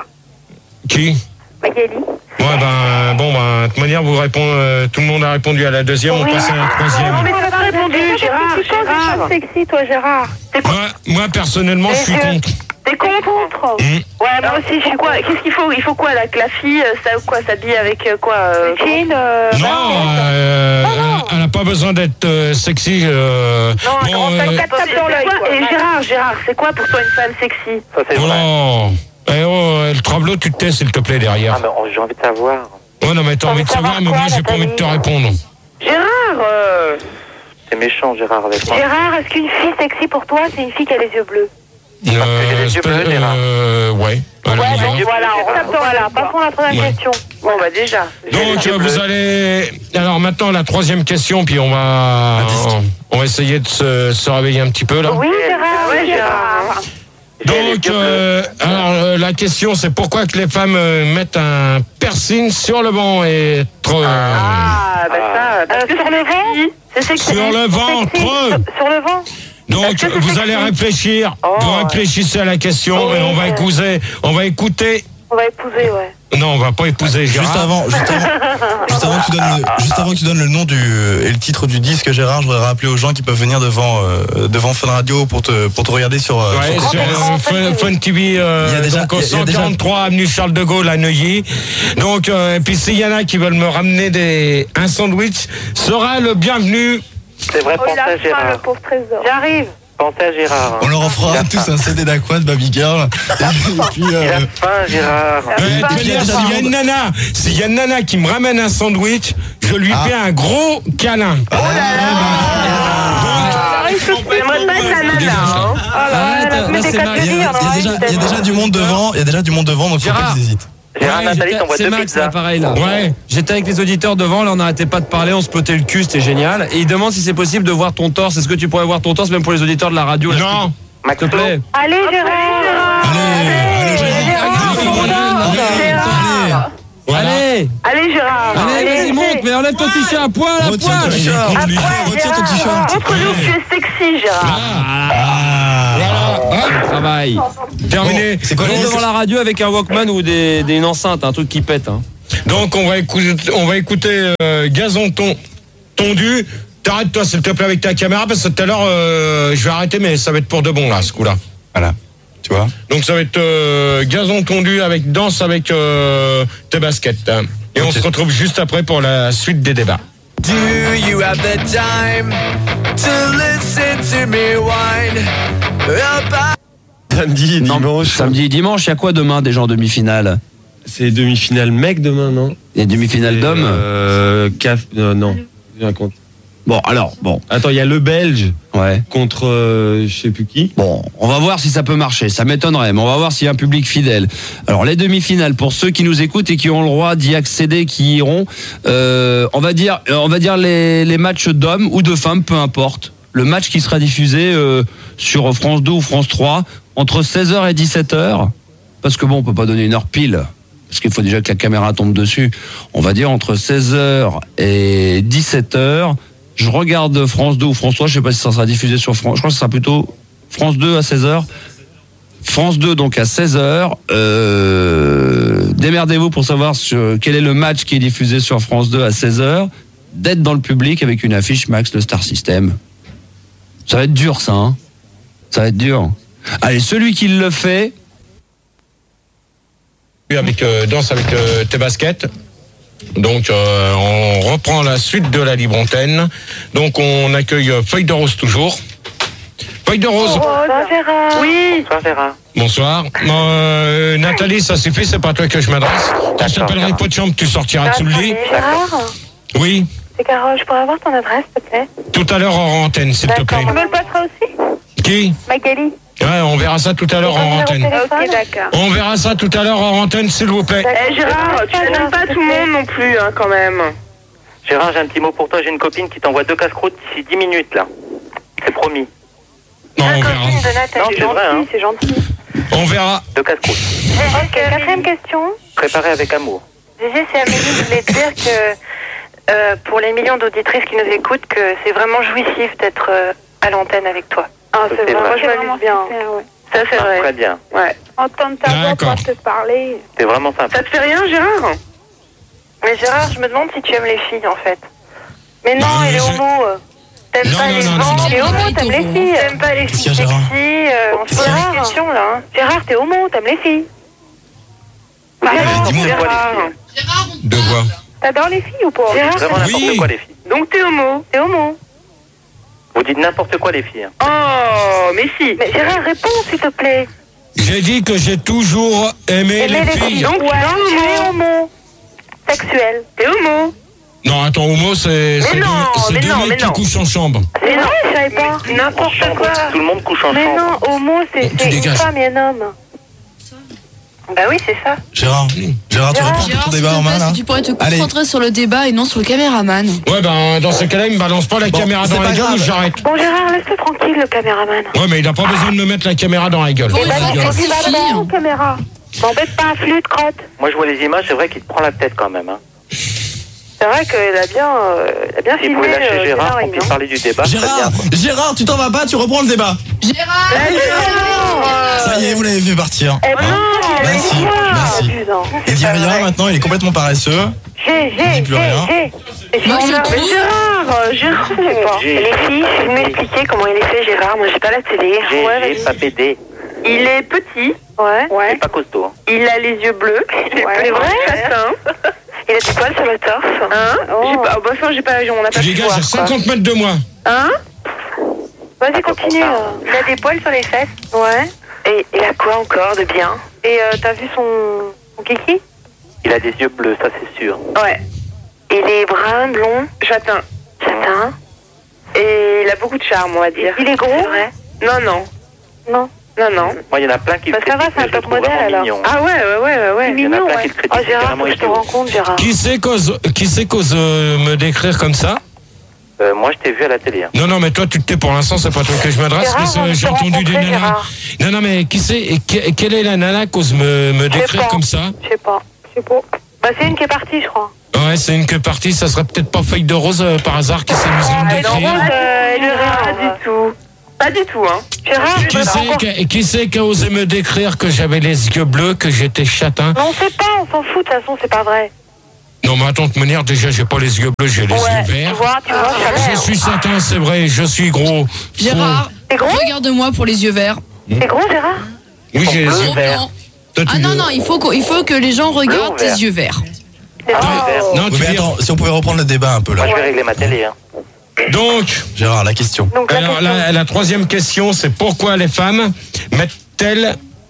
qui? Magali. Ouais, ben, bon, ben, de toute manière, vous répondez, euh, tout le monde a répondu à la deuxième, on passe à la Non, troisième. mais t'as pas répondu, Gérard, Tu penses des Gérard. choses sexy, toi, Gérard? Moi, moi, personnellement, je suis Et je- contre. T'es contre? Hum. Ouais, moi aussi, je suis quoi? Qu'est-ce qu'il faut? Il faut quoi, là? Que la fille, euh, ça, quoi, s'habille avec euh, quoi? euh, comment- Jean, euh, Non, euh, elle n'a pas besoin d'être euh, sexy. Euh, Non, bon, comment ça, euh, tape tape dans l'œil, quoi. Et Gérard, Gérard, c'est quoi pour toi une femme sexy? Ça, c'est vrai. non. Eh oh, le Travelot, tu te tais, s'il te plaît, derrière. Ah, mais oh, j'ai envie de savoir. Ouais, non, mais t'as envie de savoir, mais moi, j'ai pas envie de te répondre. Gérard, euh... C'est méchant, Gérard, avec moi. Gérard, est-ce qu'une fille sexy pour toi, c'est une fille qui a les yeux bleus? Euh, des yeux c'est pas- bleus, Gérard. euh, ouais. à la Ouais, rigueur. donc voilà, on tape dans voilà. Passons à la troisième Ouais. question. Bon, bah déjà. Donc, J'ai euh, les yeux vous bleus. allez. Alors, maintenant, la troisième question, puis on va. disque. On va essayer de se, se réveiller un petit peu, là. Oui, Gérard, Ouais, oui, Gérard. J'ai les Donc, yeux bleus. euh, alors, euh, la question, c'est pourquoi que les femmes euh, mettent un piercing sur le ventre et trop. Ah, bah ça, parce Euh, que sur c'est le sexy. C'est sexy. sur le Sexy, ventre. sur- Sur le vent. Donc, Est-ce que c'est vous sexy? allez réfléchir. Oh, vous ouais. réfléchissez à la question et on va écouter. On va écouter. On va épouser, ouais. Non, on va pas épouser Gérard. Juste avant, juste avant, juste avant que tu donnes, le, juste avant que tu donnes le nom du et le titre du disque, Gérard, je voudrais rappeler aux gens qui peuvent venir devant euh, devant Fun Radio pour te pour te regarder sur. euh, Ouais, sur sur Grand euh, Fun, Fun T V, euh, Il y a déjà- donc au il y a déjà- cent quarante-trois avenue Charles de Gaulle à Neuilly. Donc, euh, et puis s'il y en a qui veulent me ramener des un sandwich, sera le bienvenu. C'est vrai, Oh, pensez il a à faim, le Gérard. pauvre trésor. J'arrive. Pensez à Gérard. On leur offrira tous un C D d'Aquat, Baby Girl. Et puis, Il euh, a faim, Gérard. Euh, de toute puis, il y a manière, déjà s'il y du a une monde. nana, s'il y a une nana qui me ramène un sandwich, je lui Ah. fais un gros câlin. J'aimerais pas être la nana, hein. Arrête, là, mais c'est t'es Max. il y, a, il y a déjà, il y a déjà du monde devant. Il y a déjà du monde devant, donc faut pas Gérard. qu'ils hésitent. Gérard, Ouais, Nathalie, j'étais- t'envoies c'est deux Max, pizzas. là, pareil, là. Ouais. J'étais avec les auditeurs devant, là, on n'arrêtait pas de parler, on se potait le cul, c'était génial. Et il demande si c'est possible de voir ton torse. Est-ce que tu pourrais voir ton torse, même pour les auditeurs de la radio là, Non. S'il te plaît. Allez, Gérard. Allez, allez, Gérard. Allez, Allez, Gérard. allez, vas-y, monte, mais enlève ton t-shirt à poil, à Retiens ton poil. t-shirt. Retire ton t-shirt. Montre-nous que tu es sexy, Gérard. Ah. Voilà. Hop. le travail. Terminé. Bon, c'est quoi On est les- devant la radio avec un Walkman ou des, des, une enceinte, un truc qui pète. Hein. Donc on va écouter, on va écouter euh, Gazon ton, tondu. T'arrêtes-toi s'il te plaît avec ta caméra parce que tout à l'heure euh, je vais arrêter mais ça va être pour de bon là ce coup-là. Voilà. Tu vois. Donc ça va être euh, Gazon tondu avec danse avec euh, tes baskets. Hein. Et Ok. on se retrouve juste après pour la suite des débats. Do you have the time to listen to me whine about... Samedi, Non, dimanche. samedi et dimanche, il y a quoi demain déjà en demi-finale? C'est demi-finale mec demain, non? Il y a demi-finale Et, d'hommes. euh, caf... euh, non. J'ai un compte. Bon, alors, bon. Attends, il y a le Belge Ouais. contre euh, je sais plus qui. Bon, on va voir si ça peut marcher. Ça m'étonnerait, mais on va voir s'il y a un public fidèle. Alors, les demi-finales, pour ceux qui nous écoutent et qui ont le droit d'y accéder, qui iront, euh, on va dire, euh, on va dire les, les matchs d'hommes ou de femmes, peu importe. Le match qui sera diffusé euh, sur France deux ou France trois entre seize heures et dix-sept heures. Parce que bon, on peut pas donner une heure pile. Parce qu'il faut déjà que la caméra tombe dessus. On va dire entre seize heures et dix-sept heures. Je regarde France deux ou France trois, je sais pas si ça sera diffusé sur France. Je crois que ce sera plutôt France deux à seize heures. France deux donc à seize heures. Euh, démerdez-vous pour savoir sur, quel est le match qui est diffusé sur France deux à seize heures. D'être dans le public avec une affiche Max le Star System. Ça va être dur ça, hein. Ça va être dur. Allez, celui qui le fait, Avec euh, danse avec euh, tes baskets. Donc euh, on reprend la suite de la libre antenne. Donc on accueille euh, Feuille de Rose toujours. Feuille de Rose. Bonsoir Gérard. Oui. Bonsoir Gérard. Bonsoir. Euh, Nathalie, ça suffit, c'est pas à toi que je m'adresse. Je t'appellerai pas de chambre, tu sortiras sous le lit. Gérard, Oui. c'est Carole, je pourrais avoir ton adresse, s'il te plaît? Tout à l'heure en antenne, s'il te plaît. Tu me le passeras aussi? Qui? Magali. Ouais, on verra ça tout à l'heure en antenne. Ok, d'accord. On verra ça tout à l'heure en antenne, s'il vous plaît. Eh Gérard, tu ne donnes pas tout le monde non plus, hein, quand même. Gérard, j'ai un petit mot pour toi. J'ai une copine qui t'envoie deux casse-croûtes d'ici dix minutes, là. C'est promis. Non, on Copine verra. de Nathalie. Non, c'est vrai, hein. C'est gentil. On verra. Deux casse-croûtes. Ok, quatrième question. Préparé avec amour. Gégé, c'est Amélie, je voulais te dire que euh, pour les millions d'auditrices qui nous écoutent, que c'est vraiment jouissif d'être euh, à l'antenne avec toi. Ah, c'est vrai. Moi, je m'amuse bien. Ça, c'est Ah, vrai. très bien. Ouais. Entendre ta voix D'accord. pour te parler. C'est vraiment sympa. Ça te fait rien, Gérard? Mais Gérard, je me demande si tu aimes les filles, en fait. Mais non, Non, il est mais j'ai- homo. euh. T'aimes Non, pas non, les non, non, gens. non. T'es homo, t'aimes les filles. T'aimes pas les filles Tiens, sexy. Gérard. euh, On se pose Gérard. des questions, là. hein. Gérard, t'es homo, t'aimes les filles. Vous dites Gérard, n'importe quoi, les Gérard. filles. De voix. T'adores les filles ou pas? Gérard, Vraiment n'importe Oui. quoi, les filles. Donc t'es homo. t'es homo. Vous dites n'importe quoi, les filles. Oh, mais si. Mais Gérard, réponds, s'il te plaît. J'ai dit que j'ai toujours aimé Aimer les filles. Donc, ouais, tu es tu es homo. Sexuel. T'es homo. Non, attends, homo, c'est c'est non, deux, c'est mais deux non, mecs mais qui non. couchent en chambre. Mais non, je savais pas. En N'importe chambre. quoi. Tout le monde couche en Mais chambre. non, homo, c'est Tu c'est une dégages. femme et un homme. Bah oui, c'est ça. Gérard, Gérard, tu Gérard, reprends Gérard, ton s'il débat te en main plaît, là. si tu pourrais te Allez. concentrer sur le débat et non sur le caméraman. Ouais, ben dans ce cas-là, il me balance pas la Bon, caméra c'est dans pas la gueule grave. ou j'arrête. Bon, Gérard, laisse-le tranquille, le caméraman. Ouais, mais il a pas besoin de me mettre la caméra dans la gueule. Bon, Eh ben, il va tu pas dis si va fille, dedans, hein. caméra. M'embête pas, flûte, crotte. Moi, je vois les images, c'est vrai qu'il te prend la tête quand même. Hein. C'est vrai qu'il a bien, euh, il a bien Si vous filmé. pouvez lâcher euh, Gérard, Gérard, qu'on puisse parler du débat, c'est Gérard, bien. quoi. Gérard, tu t'en vas pas, tu reprends le débat. Gérard Ça y est, vous l'avez fait partir. Eh ben Hein non, Merci, mais quoi, merci. abusant. Il dit rien maintenant, il est complètement paresseux. J'ai, Il dit j'ai, plus j'ai, rien. j'ai. Et Moi, si je on a- trouve- Mais Gérard, euh, Gérard, je sais pas. J'ai- Les filles, je vais m'expliquer comment il est fait, Gérard. Moi, j'ai pas la télé. J'ai Ouais, j'ai vas-y. pas pédé. Il est petit. Ouais. C'est Ouais. pas costaud. hein. Il a les yeux bleus. Il est Ouais. petit, Ouais. chassin. Il a du poil sur le torse. Hein? Oh. J'ai pas, oh, bah ça, j'ai pas, on n'a Tu pas pu dégages voir, à quoi. cinquante mètres de moi. Hein? Vas-y, continue. Il a des poils sur les fesses. Ouais. Et il a quoi encore de bien? Et euh, t'as vu son, son kiki? Il a des yeux bleus, ça c'est sûr. Ouais. Il est brun, blond, Châtain. châtain. Et il a beaucoup de charme, on va dire. Il est gros? vrai? Non, non. Non. Non, non. Moi, il y en a plein qui Bah, le ça va, critiquent, c'est un mais je le top trouve modèle, vraiment alors. mignon. Ah ouais, ouais, ouais, ouais, ouais. Il y en a plein qui le critiquent, Oh, c'est Gérard, vraiment faut que je te idiot. rencontre, Gérard. Qui c'est qu'ose qui c'est qu'ose euh, me décrire comme ça? Euh, moi, je t'ai vu à la télé. hein. Non, non, mais toi, tu te tais pour l'instant, c'est pas toi que je m'adresse, Gérard, mais c'est- on j'ai peut entendu des rencontrer, nanas. Gérard. Non, non, mais qui c'est et que- quelle est la nana qu'ose me, me Je sais décrire pas. comme ça? Je sais pas. Je sais pas. Bah, c'est une qui est partie, je crois. Ouais, c'est une que partie, ça serait peut-être pas Feuille de Rose euh, par hasard qui s'amuse à me Ah, non, décrire. Rose, euh, elle est Gérard, pas du tout. Pas du tout, hein. Gérard, Qui je c'est encore... qui, qui c'est qui a osé me décrire que j'avais les yeux bleus, que j'étais châtain? Non, on sait pas, on s'en fout, de toute façon, c'est pas vrai. Non, mais attends, de manière, déjà, j'ai pas les yeux bleus, j'ai les Ouais, yeux tu verts. vois, tu vois, ça Je suis châtain, c'est vrai, je suis gros. Gérard, T'es gros regarde-moi pour les yeux verts. T'es gros, Gérard? Oui, j'ai les Oh, yeux verts. non. Toi, tu Ah non, veux- non, il faut, qu'au- il faut que les gens regardent Bleu ou tes yeux verts. C'est Ah, vrai. Non, Oui, tu mais veux dire- attends, si on pouvait reprendre le débat un peu là. Moi, je vais régler ma télé. Hein. Donc, Gérard, la question. Donc, la alors, question. la, la troisième question, c'est pourquoi les femmes mettent-elles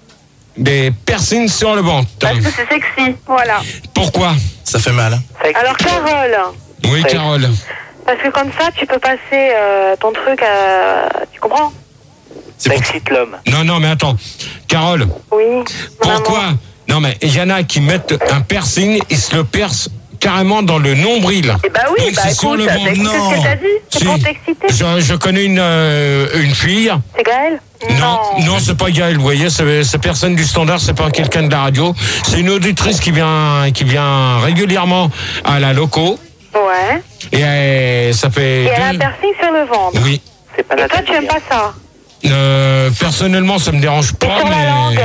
des piercings sur le ventre? Parce que c'est sexy, voilà. Pourquoi? Ça fait mal. Ça existe. Alors, Carole, Oui, Ouais. Carole. parce que comme ça, tu peux passer euh, ton truc à... Tu comprends? C'est Ça pour... excite l'homme. Non, non, mais attends. Carole, Oui. pourquoi? Non, mais il y en a qui mettent un piercing, ils se le percent carrément dans le nombril. Eh bah oui, Donc, bah c'est sur écoute, le c'est ventre. c'est Non. ce que t'as dit. C'est Si. pour t'exciter. Je, je connais une, euh, une fille. C'est Gaël? Non, non, c'est pas Gaël, vous voyez, c'est c'est personne du standard, c'est pas quelqu'un de la radio. C'est une auditrice qui vient, qui vient régulièrement à la loco. Ouais. Et euh, ça fait. Et elle a un deux- piercing sur le ventre. Oui. C'est pas Et toi, Nathalie. tu aimes pas ça? Euh, personnellement, ça me dérange Et pas, sur la mais. langue?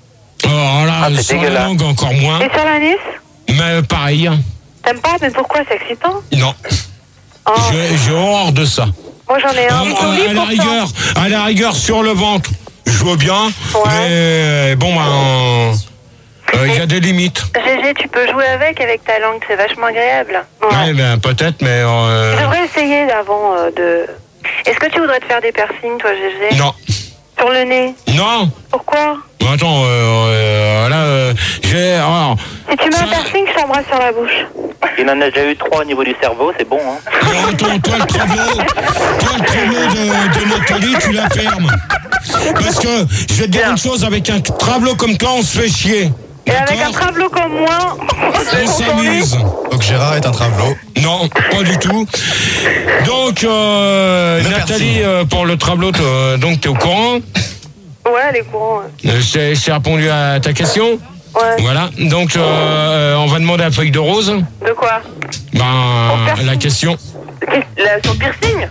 Oh là, Ah, c'est sur la dégueulasse. langue encore moins. Et sur l'anus? Mais pareil. T'aimes pas? Mais pourquoi? C'est excitant. Non. Oh. J'ai j'ai horreur de ça. Moi, j'en ai un. Euh, pour euh, lui, à la pourtant. rigueur, à la rigueur sur le ventre, je vois bien, mais bon, ben, euh, il y a des limites. Gégé, tu peux jouer avec, avec ta langue, c'est vachement agréable. Ouais, ben peut-être, mais euh, Tu devrais essayer d'avant euh, de... Est-ce que tu voudrais te faire des piercings, toi, Gégé? non, Sur le nez. non. Pourquoi? Bon, attends, euh, euh, là, euh, j'ai, alors, Si tu mets ça- un piercing, je t'embrasse sur la bouche. Il en a déjà eu trois au niveau du cerveau, c'est bon. Hein. alors, attends, toi le travelot, toi le travelot de, de Nathalie, tu la fermes. Parce que je vais te dire une chose, avec un travelot comme toi, on se fait chier. Et avec un D'accord? travelot comme moi, On s'amuse. Donc Gérard est un travelot. Non, pas du tout. Donc, euh, Le Nathalie, piercing. euh, pour le travelot, euh, donc t'es au courant. ouais, elle est courante. Euh, J'ai j'ai répondu à ta question. Ouais. Voilà. Donc, euh, on va demander à Feuille de Rose. De quoi? Ben, la question. La, son piercing?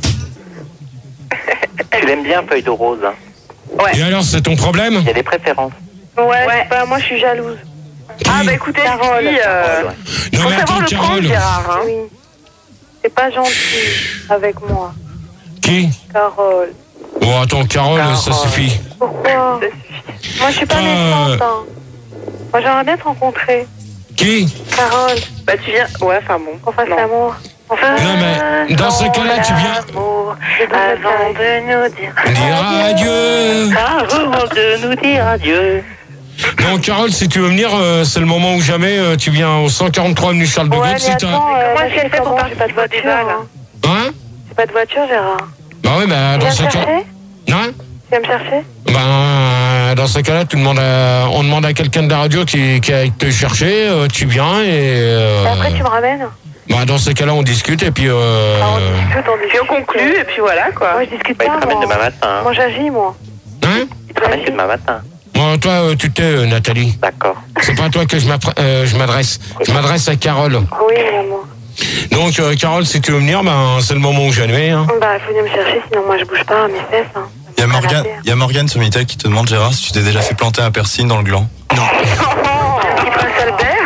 Tu l'aimes bien, feuille de rose. Hein. Et alors, c'est ton problème? Il y a des préférences. Ouais, Ouais. bah, moi, je suis jalouse. Ah bah écoutez, Carole. si, euh, Non, faut mais savoir attends, le prendre, Carole. Gérard. Hein. Oui. C'est pas gentil avec moi. Qui? Carole. Bon, attends, Carole, ça Carole. suffit. Pourquoi? Moi, je suis pas Euh. méchante. Hein. Moi, j'aimerais bien te rencontrer. Qui? Carole, Bah tu viens... Ouais, enfin bon. qu'on fasse Non. l'amour. Enfin, Non, mais dans ce cas-là, tu viens L'amour, je devrais avant faire- de nous dire dire adieu. avant de nous dire adieu. Bon, Carole, si tu veux venir, euh, c'est le moment ou jamais. euh, tu viens au cent quarante-trois avenue Charles de Gaulle. Ouais, mais si t'as- attends, euh, Comment moi, est-ce qu'elle je sais fait pour comment, j'ai pas de participer au voiture. débat, là Hein. Hein? J'ai pas de voiture, Gérard. Bah oui, bah Tu dans viens ce me cas. chercher? Hein? Tu viens me chercher? Ben, dans ce cas-là, tu demandes à- on demande à quelqu'un de la radio qui, qui aille te chercher, euh, tu viens et. euh, Et après, tu me ramènes? bah, dans ce cas-là, on discute et puis. Euh, Ah, on discute, on Puis discute. on conclut, et puis voilà, quoi. Moi, je discute Bah, il pas, te ramène moi. demain matin. Hein. Moi, j'agis, moi. hein? Il te ramène que demain matin. Bon, toi, euh, tu t'es, euh, Nathalie. D'accord. C'est pas à toi que je m'appre- euh, je m'adresse. Je m'adresse à Carole. Oui, maman. Donc, euh, Carole, si tu veux venir, ben, c'est le moment où jamais. Hein. Bah, il faut venir me chercher, sinon moi, je bouge pas à mes fesses. Hein. Il y a Ça me fait Morgane, la il y a Morgane sur Minitel qui te demande, Gérard, si tu t'es déjà fait planter un piercing dans le gland. Non. Petit prince Albert,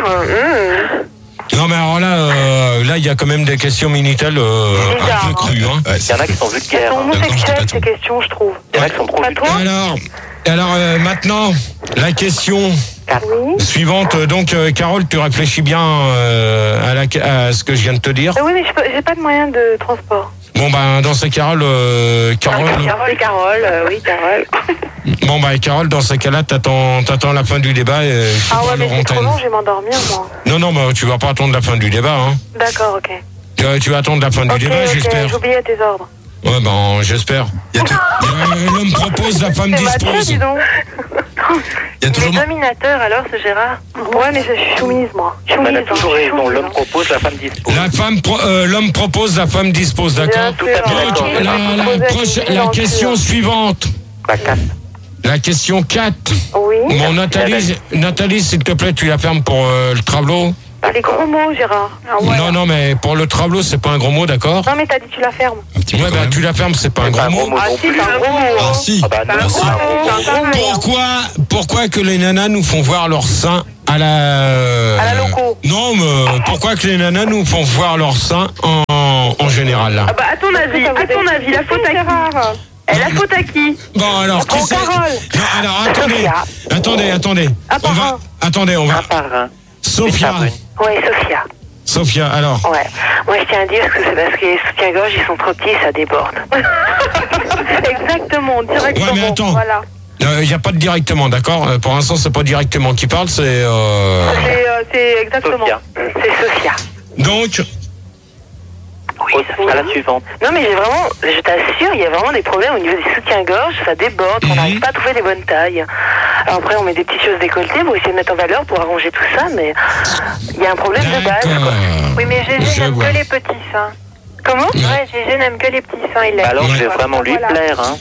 hum. Non, mais alors là, euh, là, il y a quand même des questions Minitel euh, un Bizarre, peu hein. crues. Hein. Ouais, Il y en a qui sont Elles vulgaires. sont Hein. homosexuelles, ces questions, je trouve. Il y en a qui sont trop Pas vulgaires. toi? Alors, alors euh, maintenant, la question Oui. suivante. Donc, euh, Carole, tu réfléchis bien euh, à, la, à ce que je viens de te dire. Euh, oui, mais je peux- j'ai pas de moyen de transport. Bon, ben, dans ces Carole, euh, Carole. Carole, Carole, euh, oui, Carole. Bon, bah, Carole, dans ces cas-là, t'attends, t'attends la fin du débat et je te Ah ouais, parle mais hors c'est trop antenne. long, je vais m'endormir, moi. Non, non, bah, tu vas pas attendre la fin du débat. Hein. D'accord, ok. Tu, vas- tu vas attendre la fin du Ok, débat, ok, j'espère. j'oubliais tes ordres. Ouais, ben, j'espère. Il y a, tou- Euh, L'homme propose, la femme C'est macho, dispose. dis donc. il y a Il est toujours. dominateur, alors, ce Gérard. Ouais, mais je suis soumise, moi. Soumise, Elle a hein, toujours je suis raison. soumise, L'homme hein. propose, la femme dispose. La femme, pro- euh, l'homme propose, la femme dispose, d'accord? Bien sûr, Tout à fait hein. Donc, d'accord. la, la, Poser proche- une la dans le question cul. suivante. La casse. La question quatre. Oui. Bon, Nathalie, Nathalie, s'il te plaît, tu la fermes pour euh, le travelot. Les gros mots, Gérard. Ah, ouais. Non, non, mais pour le travelot, c'est pas un gros mot, d'accord? Non, mais t'as dit tu la fermes. Ouais, bah tu la fermes, c'est pas un gros mot. Ah, si, c'est un gros mot. Ah si. Ah bah non, Ah, si. Pourquoi, pourquoi que les nanas nous font voir leur sein à la... À la loco. Non, mais pourquoi que les nanas nous font voir leur sein en, en général, là? Ah bah, à ton avis, à ton avis, la faute à qui? Elle a faute à qui? Bon, alors, qui Oh, c'est? Carole. Non, alors, attendez, attendez, attendez. Un par On va, un. attendez, on Un va... par un. Sophia, Une par Ouais, Sophia. Sophia, alors... Ouais. Moi, je tiens à dire que c'est parce que les soutiens-gorge, ils sont trop petits, ça déborde. Exactement, directement. Ouais, mais attends. Voilà. Il n'y a pas de directement, d'accord? Euh, Pour l'instant, c'est pas directement qui parle, c'est... Euh... C'est, euh, c'est exactement. Sophia. C'est Sophia. Donc, Oui, À la suivante. Non, mais j'ai vraiment, je t'assure, il y a vraiment des problèmes au niveau des soutiens-gorge, ça déborde, on Mhm. n'arrive pas à trouver les bonnes tailles. Alors après, on met des petites choses décolletées pour essayer de mettre en valeur, pour arranger tout ça, mais il y a un problème de base, quoi. d'accord. Oui, mais Gégé Je n'aime vois. que les petits seins. Comment? Ouais, Gégé n'aime que les petits seins, il Bah l'aime. alors, je vais Voilà. vraiment lui Voilà. plaire, hein.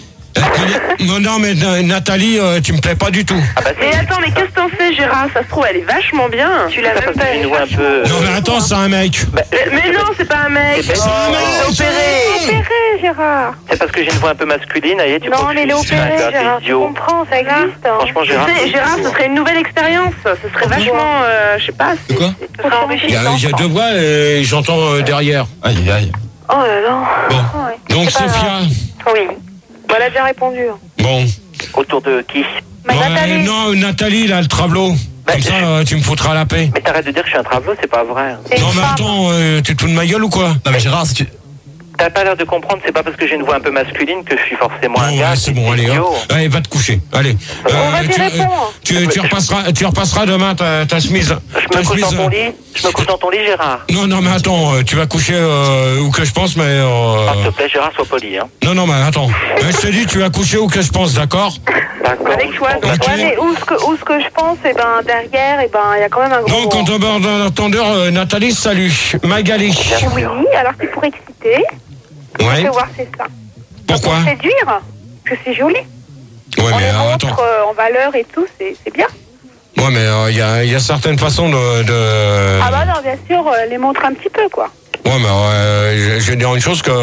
Non, non, mais euh, Nathalie, euh, tu me plais pas du tout. Ah bah Mais si. attends, mais qu'est-ce que t'en fais, Gérard? Ça se trouve, elle est vachement bien. Tu l'as Ça, même parce pas que j'ai une voix un peu... Non, mais attends, c'est un mec. Mais, mais non, c'est pas un mec. C'est un Oh, mec. il est opéré. Opéré, Gérard. C'est parce que j'ai une voix un peu masculine, et tu Non, crois que mais il est je suis opéré, un peu Gérard, tu idiot. comprends, ça existe. hein. Franchement, Tu Gérard... sais, Gérard, ce serait une nouvelle expérience. Ce serait vachement, euh, je sais pas. c'est- quoi? c'est- Ce serait Il y, a, enrichissant. il y a deux voix et j'entends euh, derrière. Aïe, aïe. Oh là là. Bon. Ouais. Donc, C'est pas Sophia, grave. Oui. Bon, elle a bien répondu. bon. Autour de qui? Mais Ouais, Nathalie. non, Nathalie, là, le travelot. Bah, Comme ça, euh, tu me foutras la paix. Mais t'arrêtes de dire que je suis un travelot, c'est pas vrai. c'est Non, une mais femme. attends, euh, tu te fous de ma gueule ou quoi? Non mais Gérard, si tu... T'as pas l'air de comprendre, c'est pas parce que j'ai une voix un peu masculine que je suis forcément un Bon, gars. ouais, c'est bon, allez, idiot. hop. Allez, va te coucher. Allez. On va tu, t'y répondre. tu, tu, repasseras, tu repasseras demain ta, ta chemise. Je Ta me couche dans chemise, ton euh, lit, je me couche dans ton lit, Gérard. Non, non, mais attends, euh, tu vas coucher euh, où que je pense, mais... euh, Ah, s'il te plaît, Gérard, sois poli, hein. Non, non, mais attends. Euh, je te dis, tu vas coucher où que je pense, d'accord? D'accord. Avec choix, je- Ok. Ouais, mais où ce que, où ce que je pense, eh ben, derrière, eh ben, il y a quand même un gros. Donc, quand on bord d'un entendeur, euh, Nathalie, salut. Magali. Oui, alors c'est pour exciter. Ouais. Je voir, c'est ça. Pourquoi? Pour séduire, que c'est joli. Ouais, On mais les euh, montre attends. euh, en valeur et tout, c'est c'est bien. Ouais, mais il y, a, y a certaines façons de... de... Ah bah non, bien sûr, euh, les montrer un petit peu, quoi. Ouais, mais euh, je, je vais dire une chose que...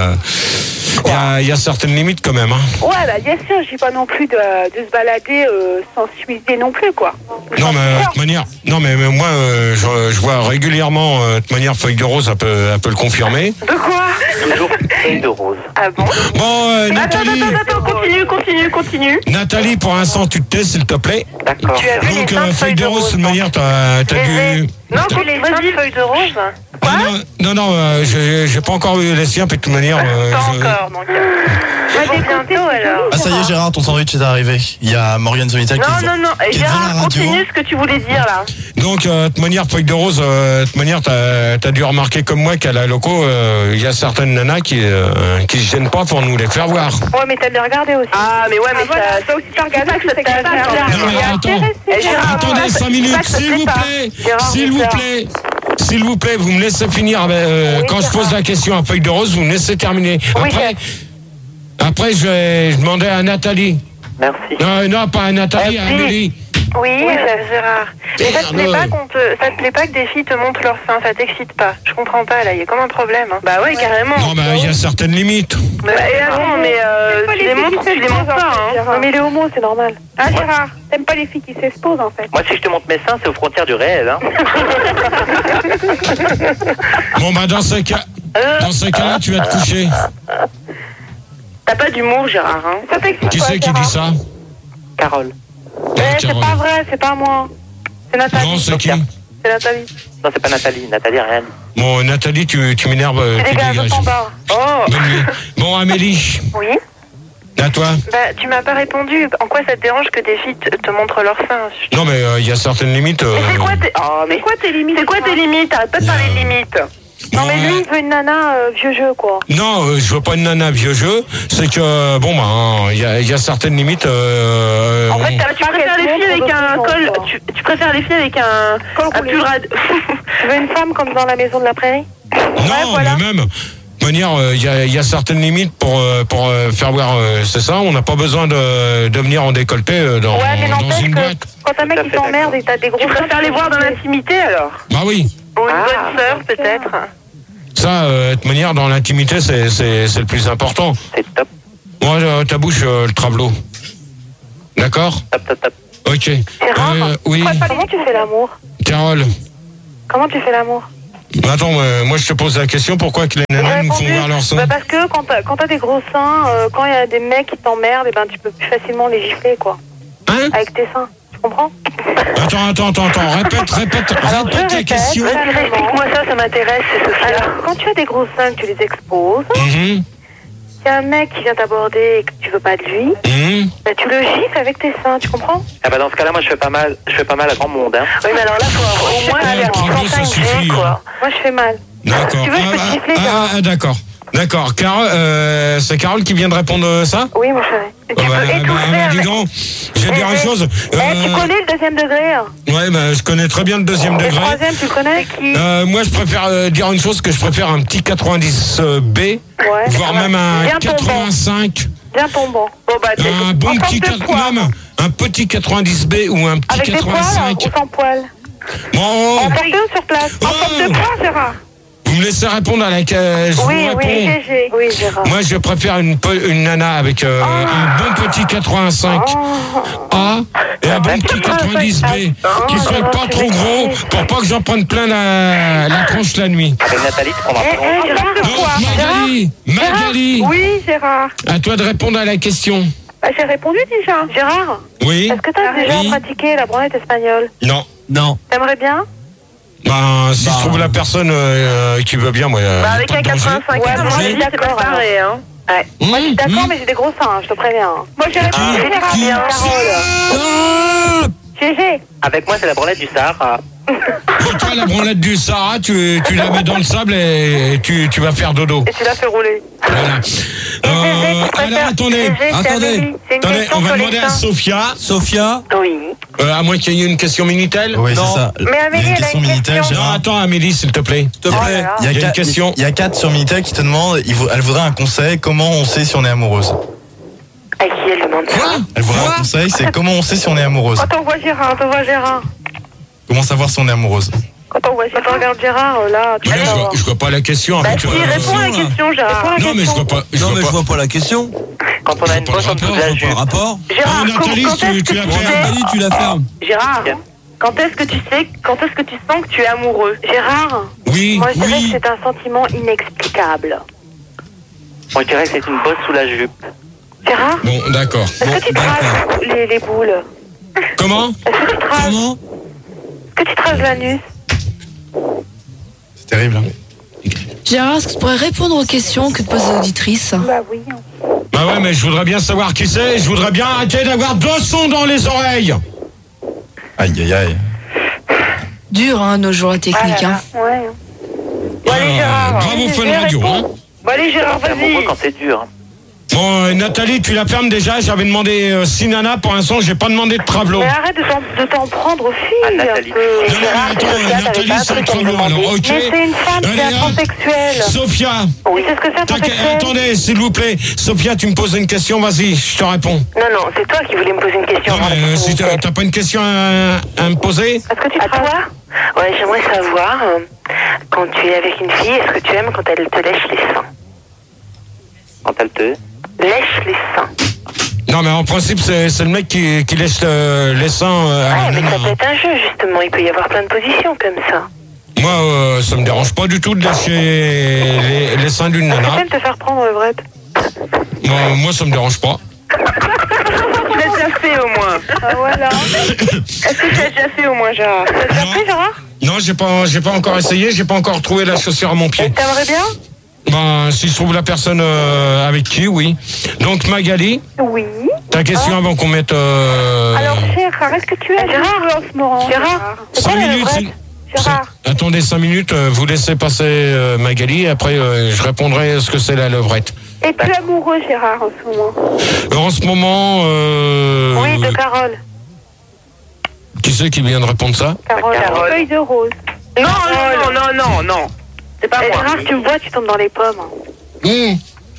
Il y, a, y a certaines limites quand même. Hein. Ouais, bah bien sûr, je dis pas non plus de, de se balader euh, sans s'humiser non plus, quoi. Non, mais de toute manière... Non, mais, mais moi, euh, je, je vois régulièrement, euh, de toute manière, Feuille de Rose, elle peut, elle peut le confirmer. De quoi? Toujours feuille de rose. Ah bon? Bon, euh, Attends, Nathalie... attends, attends, attends, continue, continue, continue. Nathalie, pour l'instant, tu te tais, s'il te plaît. D'accord. Tu as vu Donc, les seins euh, de Feuille de Rose, de toute manière, t'as t'as Les- dû... Non, Tu les seins de feuilles de rose. Ah, non, non, non, euh, j'ai j'ai pas encore eu les siens, puis de toute manière... euh, Pas je- encore, donc. euh, Bah, bientôt, alors. Ah ça y est Gérard, ton sandwich est arrivé. Il y a Morgane Zomita qui... Non, non, non. Et qui est devant la Gérard, radio. continue ce que tu voulais dire, là. Donc, euh, de toute manière, Feuille de Rose, euh, de toute manière, t'as as dû remarquer comme moi qu'à la loco, euh, il y a certaines nanas qui euh, qui se gênent pas pour nous les faire voir. Ouais, mais t'as de les regarder aussi. Ah, mais ouais, mais voilà, ça... ça aussi, t'as regardé, c'est pas que ça c'est t'intéresse, pas Gérard. Non, mais attends. Eh, Gérard, Attendez ouais, cinq c'est minutes, pas que ça s'il te vous plaît pas. plaît, Gérard, s'il vous Gérard. plaît, s'il vous plaît, vous me laissez finir. euh, Oui, quand je pose Gérard. la question à Feuille de Rose, vous me laissez terminer. Oui, Après, après, je vais je demandais à Nathalie. Merci. Non, non, pas à Nathalie, à Merci. Amélie. Oui, ça, Gérard. Mais ça te plaît Merde. pas qu'on te, ça te plaît pas que des filles te montrent leurs seins, ça t'excite pas. Je comprends pas là, il y a comme un problème. Hein. Bah ouais, carrément. Non, bah, il y a certaines limites. Bah, et attends, mais euh, tu les montres, tu les montres pas, hein. Non mais les homos, c'est normal. Ah Gérard, t'aimes pas les filles qui s'exposent en fait. Moi, si je te montre mes seins, c'est aux frontières du réel, hein. Bon, bah, dans ce cas, dans ce cas-là, tu vas te coucher. T'as pas d'humour, Gérard, hein. Ça t'excite Qui pas, c'est qui dit ça? Carole. Eh, c'est Carole. pas vrai, c'est pas moi. C'est Nathalie. Non, c'est qui? C'est Nathalie. Non, c'est pas Nathalie. Nathalie, rien. Bon, Nathalie, tu, tu m'énerves. euh, C'est Tu des gars, dégages. je t'en barre. Oh. Bonne nuit. Bon, Amélie, Oui. à toi. Bah, tu m'as pas répondu. En quoi ça te dérange que des filles te, te montrent leurs seins? Non, mais euh, il y a certaines limites. euh, Mais c'est quoi tes... Oh, mais C'est quoi tes limites? c'est quoi tes limites? Arrête pas de parler de limites. Non mais ouais. lui, il veut une nana euh, vieux jeu quoi. Non, euh, je veux pas une nana vieux jeu. C'est que, euh, bon, bah, hein, il y, a, il y a certaines limites. Euh, En fait, on- t'as- Bah, tu préfères les filles avec un col... Tu, tu préfères les filles avec un... Col Un roulé. pull rad... Tu veux une femme comme dans la maison de la prairie? non, voilà. mais même. De manière, euh, il y, a, il y a certaines limites pour, euh, pour euh, faire voir. euh, c'est ça, on n'a pas besoin de, de venir en décolleté euh, dans, Ouais, mais dans n'empêche une que boîte. quand un mec Tout à il fait t'emmerde et t'as des gros Tu préfères les voir dans l'intimité, alors? Bah oui. Ou une bonne sœur, peut-être. Ça, euh, de toute manière, dans l'intimité, c'est, c'est, c'est le plus important. C'est top. Moi, euh, ta bouche, euh, le travelot. D'accord? Top, top, top. Ok. Gérard, Euh, oui, comment tu fais l'amour? Carole. Comment tu fais l'amour? Attends, euh, moi, je te pose la question, pourquoi que les nanas nous font voir leur sang? Bah parce que quand t'as, quand t'as des gros seins, euh, quand il y a des mecs qui t'emmerdent, et ben tu peux plus facilement les gifler, quoi. Hein? Avec tes seins, tu comprends? Attends, attends, attends, attends, répète, répète, Alors, répète je la question. répète, explique-moi ça, ça m'intéresse, c'est Sophia. Alors, quand tu as des gros seins, que tu les exposes, Mhm, il y a un mec qui vient t'aborder et que tu veux pas de lui, mhm. bah tu le gifles avec tes seins, tu comprends? Ah bah dans ce cas-là, moi je fais pas mal, je fais pas mal à grand monde. Hein. Oui, mais alors là, faut avoir au moins Eh, aller en Travelot, ça cinq suffit, G, quoi. Moi, je fais mal. D'accord. Tu veux, je peux te Ah, gifler, ah, Gérard. ah, d'accord. D'accord. Carole, euh, c'est Carole qui vient de répondre euh, ça? Oui, mon chéri. Ah bah, bah, bah, dis donc, je vais te dire une chose. Eh, euh, tu connais le deuxième degré, hein? Ouais, bah, je connais très bien le deuxième Et le degré. troisième, tu le connais? Qui? Euh, moi, je préfère euh, dire une chose, que je préfère un petit quatre-vingt-dix B, Ouais. voire même un Bien tombant. quatre-vingt-cinq. Bien tombant. Bon, bah, t'es- Un bon en petit forme de quatre- poids. même un petit quatre-vingt-dix B ou un petit Avec des poils quatre-vingt-cinq. ou sans poils? Bon, En porte ou sur place? En Oh. forme de poids, Gérard? vous me laissez répondre à la question. Je Oui, vous oui, réponds. G G. Oui, Gérard. Moi, je préfère une, pe- une nana avec euh, un bon petit quatre-vingt-cinq A et un bon petit quatre-vingt-dix B qui soit pas trop gros pour pas que j'en prenne plein la, la tronche la nuit. Avec Nathalie, tu prendras Eh, pas. eh, Gérard, Non, quoi? Magali, Magali, Oui, Gérard. à toi de répondre à la question. Bah, j'ai répondu déjà. Gérard, Oui? est-ce que t'as déjà Oui. pratiqué la branlette espagnole? Non. Non. T'aimerais bien? Ben, si je trouve la personne euh, qui veut bien, moi. euh, Bah, y a avec pas un de danger. quatre-vingt-cinq, Ouais, à mon moi, je avis, suis c'est pas d'accord, pareil, hein. Ouais. Moi, je suis d'accord, Mmh, mais j'ai des gros seins, hein, je te préviens. Moi, j'ai répondu Ah. Gérard, Qui- bien, Carole. G G. Avec moi, c'est la branlette du Sahara. Et toi, la branlette du Sahara, tu, tu la mets dans le sable et tu, tu vas faire dodo. Et tu l'as fait rouler. Voilà. Euh, alors, attendez, attendez. attendez, on va demander à Sophia, Sophia. Oui. euh, à moins qu'il y ait une question Minitel. Oui, Non. c'est ça. Mais Amélie, Il y a une elle a question une Minitel, question. Non, Gérard. attends, Amélie, s'il te plaît. S'il te Oh là plaît. là. Il y a, Il y a une quatre- question. Il y a quatre sur Minitel qui te demandent, il vou- elle voudrait un conseil, comment on sait si on est amoureuse. À qui elle demande ça? Elle voudrait un conseil, c'est comment on sait si on est amoureuse. Quand on voit Gérard, quand on voit Gérard. Comment savoir si on est amoureuse. Quand on voit Gérard. Quand on regarde Gérard, euh, là, tu Voilà, je, vas vois, voir. je vois pas la question. Bah, avec, si, euh, réponds à la question, Gérard. Réponds à la non, mais je question. vois pas. Je Non, vois mais pas. je vois pas la question. Quand on a une pas poche le en dessous de rapport, la Je vois pas le jupe. rapport. Gérard, Oh, Nathalie, quand tu- est-ce que tu l'as tu fait. sais... Nathalie, tu la fermes. Gérard, quand est-ce que tu sais, quand est-ce que tu sens que tu es amoureux? Gérard, Oui, moi je dirais oui. que c'est un sentiment inexplicable. Moi, je dirais que c'est une bosse sous la jupe. Gérard, bon, d'accord. est-ce Bon, que tu d'accord. traces les, les boules? Comment? Est-ce que tu traces, Comment est-ce que tu traces l'anus? C'est terrible. hein. Gérard, est-ce que tu pourrais répondre aux questions que te posent les auditrices? Bah oui. Bah ouais, mais je voudrais bien savoir qui c'est. Je voudrais bien arrêter d'avoir deux sons dans les oreilles. Aïe, aïe, aïe. Dur, hein, nos jours la technique. Hein. Ouais. Ah, allez, Gérard, bravo vas-y, Fun je Radio. réponds. Hein. Bon, allez, Gérard, C'est amoureux vas-y. quand c'est dur. hein. Bon, euh, Nathalie, tu la fermes déjà. J'avais demandé euh, six nanas. Pour l'instant, j'ai pas demandé de travelot. Mais arrête de t'en, de t'en prendre aux filles. Ah, un Nathalie. peu. Non, non, Gérard, mais c'est attends, le cas, Nathalie, t'avais pas c'est un le truc à me travelot, alors, demander. ok. Mais c'est une femme, Allez, c'est un hop. transsexuel. Sophia, Oui, c'est ce que c'est un t'as- transsexuel. attendez, s'il vous plaît. Sophia, tu me poses une question. Vas-y, je te réponds. Non, non, c'est toi qui voulais me poser une question. Non, mais euh, si t'as t'as pas une question à, à me poser? Est-ce que tu à toi? Ouais, j'aimerais savoir, euh, quand tu es avec une fille, est-ce que tu aimes quand elle te lèche les seins? Quand elle te. Lèche les seins. Non, mais en principe, c'est c'est le mec qui, qui laisse euh, les seins euh, à Ouais, la mais nana, ça peut hein. être un jeu, justement. Il peut y avoir plein de positions comme ça. Moi, euh, ça me dérange pas du tout de lâcher les, les seins d'une Est-ce que nana. t'aimes te faire prendre le vrai? Moi, moi, ça me dérange pas. Tu l'as déjà fait au moins. Ah, voilà. Est-ce que tu l'as déjà fait au moins, Gérard? T'as déjà Non. fait, Gérard? Non, j'ai pas, j'ai pas encore essayé. J'ai pas encore trouvé la chaussure à mon Et pied. t'aimerais bien? Ben, si je trouve la personne euh, avec qui, oui. Donc, Magali, Oui. ta question avant qu'on mette. Euh, Alors, Gérard, est-ce que tu es Gérard en ce moment? Gérard, c'est cinq quoi la minutes. vraie? c'est- Gérard. c'est- Attendez cinq minutes. euh, vous laissez passer euh, Magali. Et après, euh, je répondrai ce que c'est la levrette. Es-tu amoureux, Gérard, en ce moment? Alors, en ce moment, euh, Oui, de Carole. qui c'est qui vient de répondre ça? Carole, Carole. la feuille de rose. Non, non, non, non, non, non. C'est pas Eh, moi. Gérard, tu me vois, tu tombes dans les pommes. Mmh.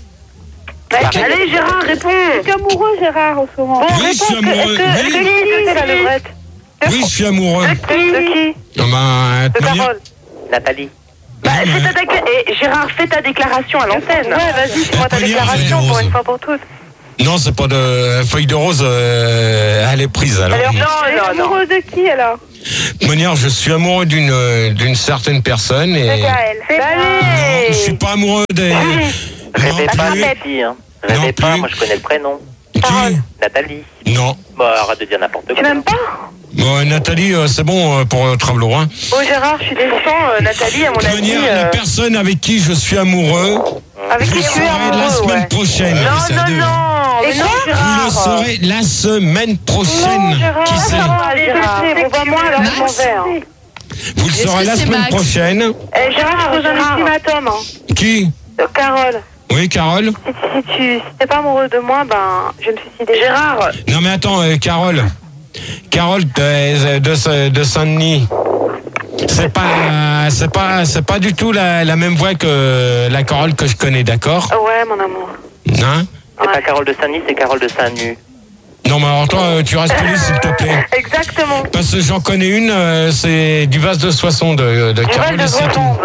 Allez, Gérard, réponds. Tu es amoureux, Gérard, en ce moment? Bon, Oui, je suis réponds, amoureux. Est-ce que, est-ce que, Oui. est-ce que c'est la levrette? Oui, je suis amoureux. De qui? Ah ben, de De manière- Carole. Nathalie. Bah, fais ta décla- Et Gérard, fais ta déclaration à l'antenne. Ouais, vas-y, fais-moi ta Première déclaration feuille de pour rose. une fois pour toutes. Non, c'est pas de feuille de rose, euh, elle est prise alors. Alors, Non, tu es non, non. amoureux de qui alors? De manière, je suis amoureux d'une euh, d'une certaine personne et. C'est Gaël. C'est Non, je suis pas amoureux des. Rêvez Non pas, plus. Nathalie. Hein. Rêvez Non pas, plus. moi je connais le prénom. Qui? Nathalie. Non. Bon, arrête de dire n'importe quoi. Tu m'aimes pas? Bon, Nathalie, euh, c'est bon euh, pour euh, Travelo, hein. Oh Gérard, je suis déçue. Pourtant, euh, Nathalie, à mon De avis. manière, euh, la personne avec qui je suis amoureux, Avec vous qui le tu es saurez la amoureux, semaine ouais. prochaine. Ouais, Non, c'est à non, deux, non. Et Mais non, quoi Vous le Gérard. saurez la semaine prochaine. Non, Gérard, Qui c'est Gérard, Gérard. Bon, bah, moi, alors, je m'en vais. hein. Vous le Est-ce saurez que la c'est semaine Max prochaine. Eh, Gérard, je pose un Gérard. ultimatum. Hein. Qui? Euh, Carole, Oui, Carole. si, si tu si t'es pas amoureux de moi, ben, je vais me suicider. Gérard. Non mais attends, euh, Carole. Carole de, de, de Saint-Denis. C'est pas, c'est pas, c'est pas du tout la, la même voix que la Carole que je connais, d'accord? Ouais, mon amour. Hein? C'est pas Carole de Saint-Denis, c'est Carole de Saint-Nu. Non mais alors toi, euh, tu restes poli s'il te plaît. Exactement. Parce que j'en connais une, euh, c'est du Vase de Soissons de, de Du Carole Val de et c'est tout. Soissons.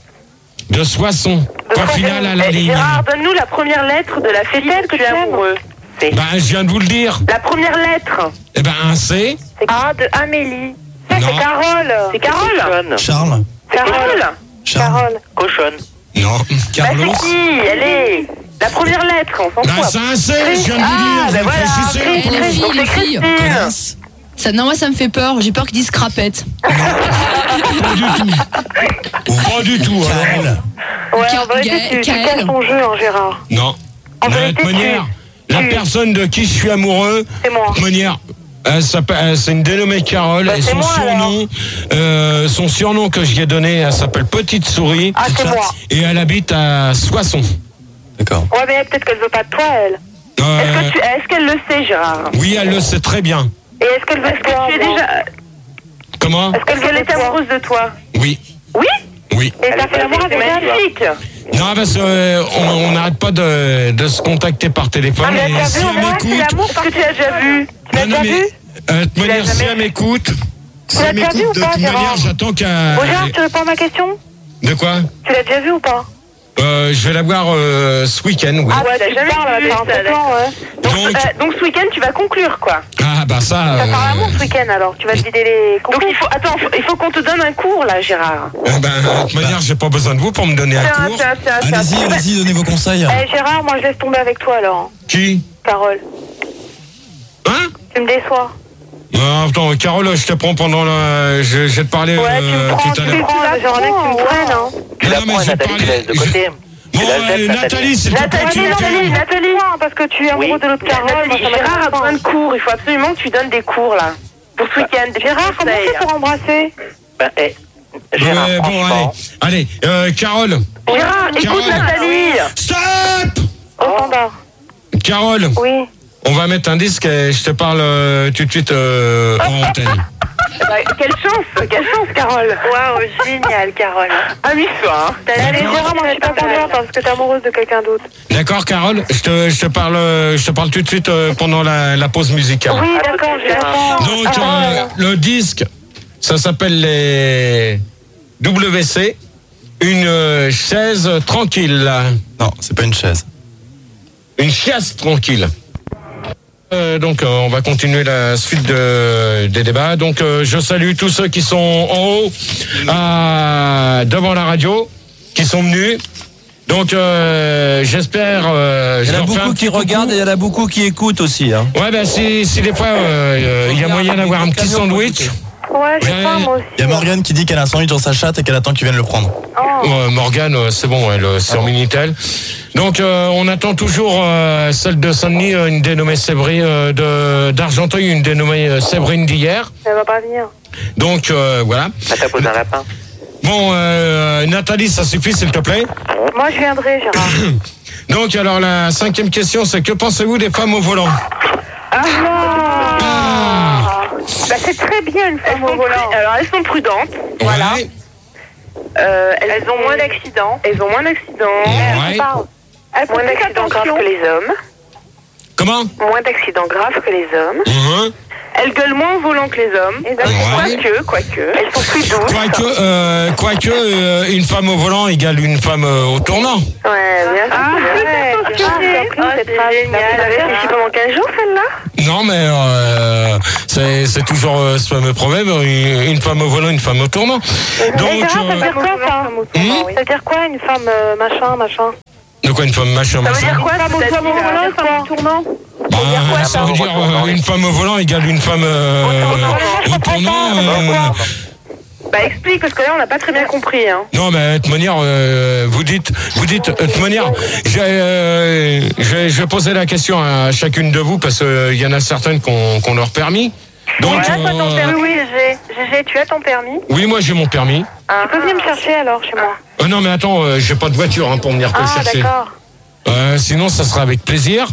De Soissons. Point final à la Eh, ligne. Gérard, donne-nous la première lettre de la fille elle que que tu es tu aimes. amoureux. Ben, je viens de vous le dire. La première lettre. Eh ben, un C. Ah, de Amélie. Ça, Non. c'est Carole. C'est Carole. Cochonne. Charles. C'est Carole. Charles. Carole. Cochonne. Non. Bah, Carlos. c'est qui? Elle est. La première lettre, on s'en Ben, fout. c'est un C, je viens de Ah, vous dire. ben voilà. Réfléchissez. Eh, les filles, Donc les c'est filles. Christine. Connasse. Ça, non, moi, ça me fait peur. J'ai peur qu'ils disent crapette. Pas du tout. Pas du tout. alors. Kael. Ouais, Ka- en vérité, Gaël- tu, tu Gaël. casses ton jeu, hein, Gérard. Non. En De vérité, toute tu- manière, la tu- personne de qui je suis amoureux, C'est moi. de toute manière, elle s'appelle- elle- c'est une dénommée Carole Bah, et c'est son moi, surnom, euh, son surnom que je lui ai donné, elle s'appelle Petite Souris Ah, c'est Chat. moi. et elle habite à Soissons. D'accord. Ouais, mais peut-être qu'elle veut pas de toi, elle. Euh, Est-ce que tu- est-ce qu'elle le sait, Gérard? oui, elle le sait très bien. Et est-ce qu'elle veut Est-ce de toi, que tu es moi déjà. Comment? Est-ce qu'elle Qu'elle veut de est toi? amoureuse de toi? Oui. Oui? Oui. Et t'as fait l'amour C'est avec elle? magnifique. Non, parce qu'on on n'arrête pas de, de se contacter par téléphone. Ah, mais et t'as si vu, au elle moins, c'est m'écoute, l'amour Est-ce que tu as déjà vu? Tu l'as non, non, déjà mais, vu? euh, de toute manière, l'as si jamais elle m'écoute, si l'as elle déjà vu m'écoute, ou de pas, toute Gérard manière, j'attends qu'elle. Bon, Gérard, tu réponds à ma question? De quoi? Tu l'as déjà vu ou pas? Euh, je vais la voir euh, ce week-end, oui. Ah ouais, t'as jamais parles, vu t'as un ça, peu d'accord. plan, ouais. Donc, Donc- euh, donc ce week-end, tu vas conclure, quoi. Ah, bah ça. Tu vas faire euh, l'amour ce week-end, alors. Tu vas te vider les Donc concours. il faut, attends, faut- il faut qu'on te donne un cours, là, Gérard. eh ben, de toute manière, j'ai pas besoin de vous pour me donner un Tiens, cours. tiens, tiens, tiens. Allez-y, allez-y, donnez vos conseils. Eh, Gérard, moi, je laisse tomber avec toi, alors. Qui? Carole. Hein? Tu me déçois. Non, attends, Carole, je te prends pendant la. Je, je vais te parler Ouais, tu euh, me prends, tout à tu me l'heure. prends, genre, un mec, tu me prennes, hein. Tu Non, la mais prends, je vais Nathalie, tu la laisses de parler- côté. Bon, Tu la allez, jettes, Nathalie, Nathalie. s'il te plaît, Nathalie, tu non, me fais- Nathalie, Nathalie. Non, parce que tu es amoureux Oui. de l'autre Carole. moi, Nathalie, ça Gérard a m'intéresse besoin pas. de cours. Il faut absolument que tu donnes des cours, là. Pour ce week-end. Des Gérard, comment conseils. tu fais pour embrasser? Ben, eh, Gérard, Ouais, bon, allez. franchement. Allez, euh, Carole. Gérard, écoute Carole. Nathalie. Stop! Au standard. Carole, Oui. on va mettre un disque et je te parle euh, tout de suite euh, en antenne. Bah, quelle chance, quelle chance, Carole. Waouh, génial, Carole. Amuse-toi, hein. Allez, D'accord. Gérard, moi, je suis pas contente parce que t'es amoureuse de quelqu'un d'autre. D'accord, Carole, je te, je te parle, euh, je te parle tout de suite euh, pendant la, la pause musicale. Oui, d'accord, je l'attends. Donc, Ah, euh, le disque, ça s'appelle les W C, une euh, chaise tranquille. Non, c'est pas une chaise. Une chaise tranquille. Euh, donc, euh, on va continuer la suite de, des débats. Donc, euh, je salue tous ceux qui sont en haut, à, devant la radio, qui sont venus. Donc, euh, j'espère. Euh, Il y je en a leur fais un beaucoup petit qui coucou. regardent et il y en a beaucoup qui écoutent aussi. Hein. Ouais, ben si, si des fois euh, euh, il y a moyen d'avoir un petit sandwich. Ouais, je sais pas, moi aussi. Il y a Morgane qui dit qu'elle a un sandwich dans sa chatte et qu'elle attend que tu viennes le prendre. Oh. Euh, Morgane, euh, c'est bon, elle, euh, c'est en Minitel. Donc, euh, on attend toujours euh, celle de Saint-Denis, euh, une dénommée Séverine, euh, de d'Argenteuil, une dénommée euh, Séverine d'hier. Elle va pas venir. Donc, euh, voilà. Elle t'a posé un lapin. Bon, euh, Nathalie, ça suffit, s'il te plaît. Moi, je viendrai, Gérard. Donc, alors, la cinquième question, c'est que pensez-vous des femmes au volant? Ah, Ah. Bah, c'est très bien une elles femme au sont volant. prudentes. Alors, elles sont prudentes. Voilà. Ouais. Euh, elles, Elles ont moins d'accidents. Elles ont moins d'accidents. Ouais. Elles font Moins plus d'accidents graves attention. que les hommes. Comment? Moins d'accidents graves que les hommes. Mhm. Elles gueulent moins au volant que les hommes. Ouais. Quoique, quoique. Elles sont plus douces. Quoique, euh, quoique euh, une femme au volant égale une femme euh, au tournant. Ouais, bien sûr. Ah, c'est génial. C'est pendant quinze jours, celle-là? Non, mais euh, c'est, c'est toujours euh, ce fameux problème, une, une femme au volant, une femme au tournant. Donc, ça veut euh, dire quoi, ça? Ça veut dire quoi, une femme euh, machin, machin? de quoi une femme machin, Ça veut machin dire quoi, une femme au volant, une femme au tournant? Bah, ça veut dire euh, une femme au volant égale une femme euh, au tournant. euh, Bah explique, parce que là on n'a pas très bien compris. Hein. Non, mais de toute manière, euh, vous dites, vous dites, de toute manière, j'ai, euh, j'ai, je vais poser la question à chacune de vous parce qu'il y en a certaines qui ont, qui ont leur permis. Donc, ouais, toi, ton euh, permis, oui, G G, tu as ton permis? oui, moi j'ai mon permis. Ah, tu peux venir me chercher alors chez moi? Euh, non, mais attends, euh, j'ai pas de voiture hein, pour venir te Ah, chercher. d'accord. Euh, sinon, ça sera avec plaisir.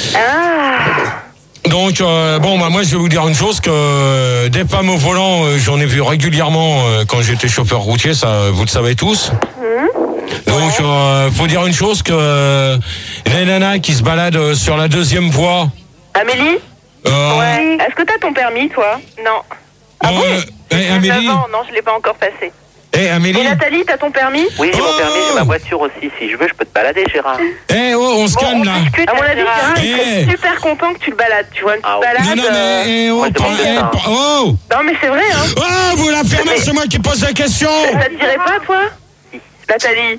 Ah. Donc, euh, bon, bah, moi, je vais vous dire une chose, que euh, des femmes au volant, euh, j'en ai vu régulièrement euh, quand j'étais chauffeur routier, ça, vous le savez tous. Mmh. Donc, euh, faut dire une chose, que euh, les nanas qui se baladent euh, sur la deuxième voie... Amélie euh, Ouais. Est-ce que t'as ton permis, toi? Non. Ah bon euh, eh, Amélie Non, non, je l'ai pas encore passé. Eh, Amélie Et Nathalie, t'as ton permis? Oui, j'ai Oh mon permis, j'ai ma voiture aussi. Si je veux, je peux te balader, Gérard. Eh, oh, on se Bon, calme, on là. discute, à mon avis, Gérard, il Eh. serait super content que tu le balades. Tu vois, une petite Ah, ouais. balade. Non, non, euh, mais, eh, oh, Moi, je demande par- eh, ça. par- oh Non, mais c'est vrai, hein. Oh, vous la fermez, c'est moi qui pose la question. Ça te dirait pas, toi? Nathalie.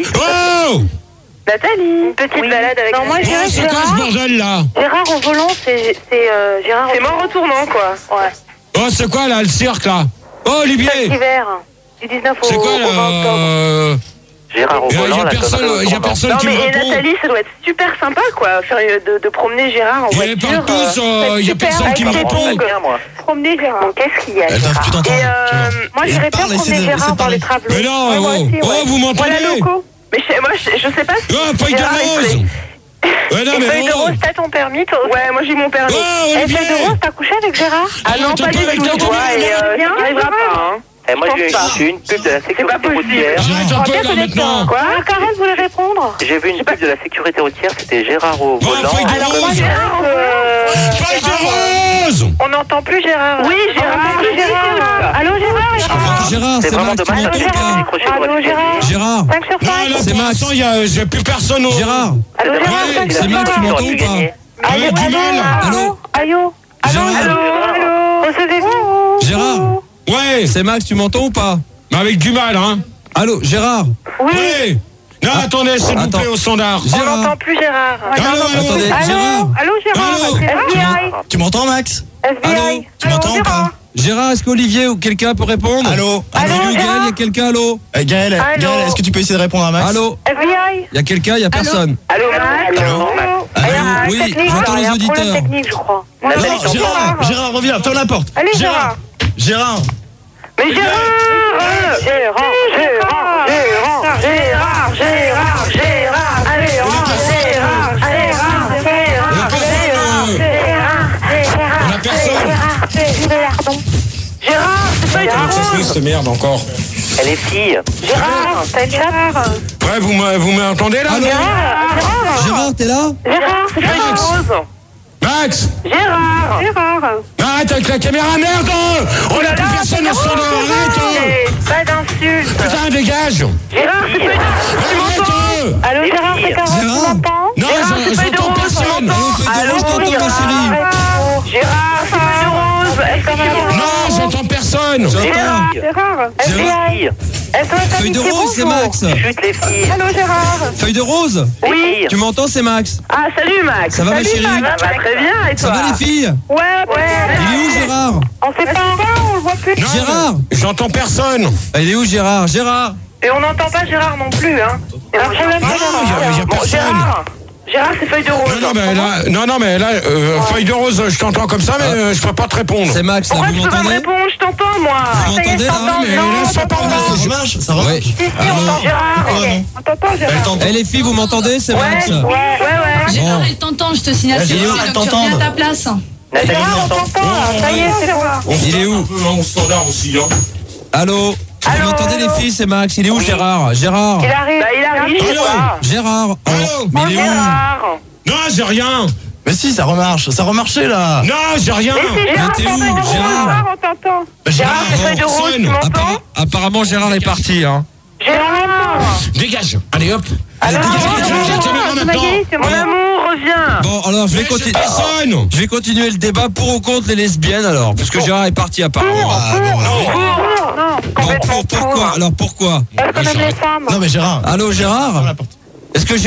Oh Nathalie. Une petite balade avec Non, moi, Oh, je dirais c'est quoi ce Gérard. bordel, là? Gérard au volant, c'est c'est, euh, Gérard. C'est mort retournant, quoi. Ouais. Oh, c'est quoi, là, le cirque, là? Oh, Olivier Hiver. Du dix-neuf au c'est quoi, au là vingt octobre. euh, Gérard au y a- volant, y a la personne, connerie au y a tournant. personne Non, qui me mais et répond. Nathalie, ça doit être super sympa, quoi, faire, euh, de, de promener Gérard en Il y a voiture. partout, euh, il y a super, personne qui me avec des répond. tongs. Bien, moi. Promener Gérard. Bon, qu'est-ce qu'il y a, Attends, Gérard tu t'entends. Et, euh, Moi, Et j'irais bien parle, essaie promener de- Gérard essaie de dans les parler. travelots. Mais non, Ouais, moi oh, aussi, ouais. oh, vous m'entendez? Voilà, locaux. Mais je, moi, je, je sais pas si... Oh, feuille de Gérard, il rose serait- Ouais, non, Et mais feuille de oh rose, t'as ton permis, toi aussi? Ouais, moi j'ai mon permis. Oh, Eh, Olivier feuille de rose, t'as couché avec Gérard? Ah non, Attends, pas du attends, tout, attends, tu vois, attends, et euh, bien, ça n'arrivera Gérard. pas, hein. Eh, moi, Je j'ai pense pas. j'ai eu une pub de la pas sécurité possible. routière. J'arrête un peu, là, maintenant. Quoi? Ah, Karen voulait répondre. J'ai vu une pub de la sécurité routière, c'était Gérard au Bon, volant. feuille de Alors, moi, rose Gérard, Euh, Feuille de rose on n'entend plus Gérard. Oui, Gérard, On entend plus Gérard. Allô, Gérard? Gérard, C'est c'est vraiment Max, tu dommage m'entends que ou j'ai pas? décroché le Allô, droit de Gérard? crédit. Gérard cinq sur Non, cinq. là, C'est pour Max. l'instant, il y a- j'ai plus personne au... Gérard, Allô, Gérard? Ouais, cinq sur c'est Max, cinq. tu m'entends ou pas? Avec du mal Allô? Allô? Gérard Allô? Allô? Recevez-vous? Gérard, Ouais, c'est Max, tu m'entends ou pas? mais avec du mal, hein. Allô, Gérard? Oui. Ouais. Non, attendez, s'il vous Attends. plaît, au standard. On Gérard, n'entend plus Gérard. Allô, allô. attendez, Allô? Gérard, Allô, Gérard? Allô? F B I? tu m'entends, Max? F B I? Allô, tu Allô, m'entends ou Gérard? pas? Gérard, est-ce qu'Olivier ou quelqu'un peut répondre? Allô, Allô? Allô, Gaël, Gérard? il y a quelqu'un, allô? Allô? Gaël, Gaël, est-ce que tu peux essayer de répondre à Max? Allô? F B I? Il y a quelqu'un, il y a personne. Allô, Max? Allô? Il y a un Oui, technique, j'entends il y les a un problème auditeurs. technique, je crois. Non, Non, Gérard, Gérard, reviens, ferme la porte. Allez, Gérard. Gérard, Mais Gérard! Gérard, Gérard, Gérard, Gérard, Gérard, Gérard, allez, Gérard, Gérard, Gérard, On a personne. Gérard, c'est pas une Ça se fait, cette merde, encore. Elle est fille. Gérard, t'as une chape? Ouais, vous me- vous m'entendez, là? allô? Gérard, t'es là? Gérard, c'est pas une Max. rose. Max! Gérard, Gérard. Arrête avec la caméra, merde! On n'a plus personne au standard, arrête! Pas d'insulte. Putain, dégage! Gérard, c'est pas une Arrête! Allô, Gérard, c'est Carole, tu Gérard. m'entends? Non, je- j'entends personne! Allô, feuille de rose, je t'entends, ma chérie. Gérard, c'est pas une rose. Est-ce que tu m'entends? Non, j'entends personne! J'entends. Gérard, Gérard, F B I. Fille. Est-ce que t'as Feuille dit de c'est rose, c'est bonjour? Max. Chute les filles. Allô, Gérard. Feuille de rose? Les Oui. filles. Tu m'entends, c'est Max. Ah, salut, Max! Ça va, ma Salut, chérie? Max. Ça va très bien, et Ça toi? va, les filles? Ouais, ouais. Il est où, Gérard? On sait pas, on le voit plus. Non, Gérard? J'entends personne! Ah, il est où, Gérard? Gérard? Et on n'entend pas Gérard non plus, hein. Il y a un problème. Non, il y a- il y a Bon, personne. Gérard. Gérard, c'est feuille de rose. Non, non, mais là, non, non, mais là euh, feuille de rose, je t'entends comme ça, mais euh, je peux pas te répondre. C'est Max, là, Pourquoi vous tu peux pas me m'entendez? répondre? Je t'entends, moi! Vous Ça y est, m'entendez, je là? t'entends. mais Non, là, on ça t'entend parle, pas. ça Si, marche, ça va? si, on t'entend Gérard. Ah, non. On t'entend, Gérard. Eh, les filles, vous m'entendez? C'est Max. Ouais, ouais, ouais. Gérard, il t'entend, je te signale. Eh, c'est Gérard, lui, elle donc tu t'entend. reviens à ta place. Nathalie, Gérard, on m'entend. t'entend. Ça y est, c'est bon. Il est où? Au standard aussi, hein. Allô? Vous Allô, m'entendez, les allô? filles? C'est Max. Il est où, Gérard? Gérard? Il arrive. Bah, il arrive, je sais Allô? pas. Gérard? Oh, mais il est où? Gérard! Non, j'ai rien! Mais si, ça remarche, ça remarchait là. Non, j'ai rien. Mais c'est Gérard, t'es t'en où, fais de rouge, Gérard Gérard, on t'entend. Bah, Gérard, Gérard, fais de rouge, tu m'entends? Appara- Apparemment, Gérard est parti. Hein. Gérard. Dégage. Allez hop. Alors, dégage, bon, dégage, bon, dégage, bon, dégage, tu m'as maintenant. dit, c'est mon amour, reviens. Bon, alors je vais Mais j'ai continuer. personne. Je vais continuer le débat pour ou contre les lesbiennes alors, parce que Gérard est parti apparemment. Ah, bon, Pour, alors. non, Bon, complètement pour, pourquoi pour. Alors pourquoi Parce qu'on aime les femmes. Non mais Gérard. Allô Gérard? Est-ce que Gérard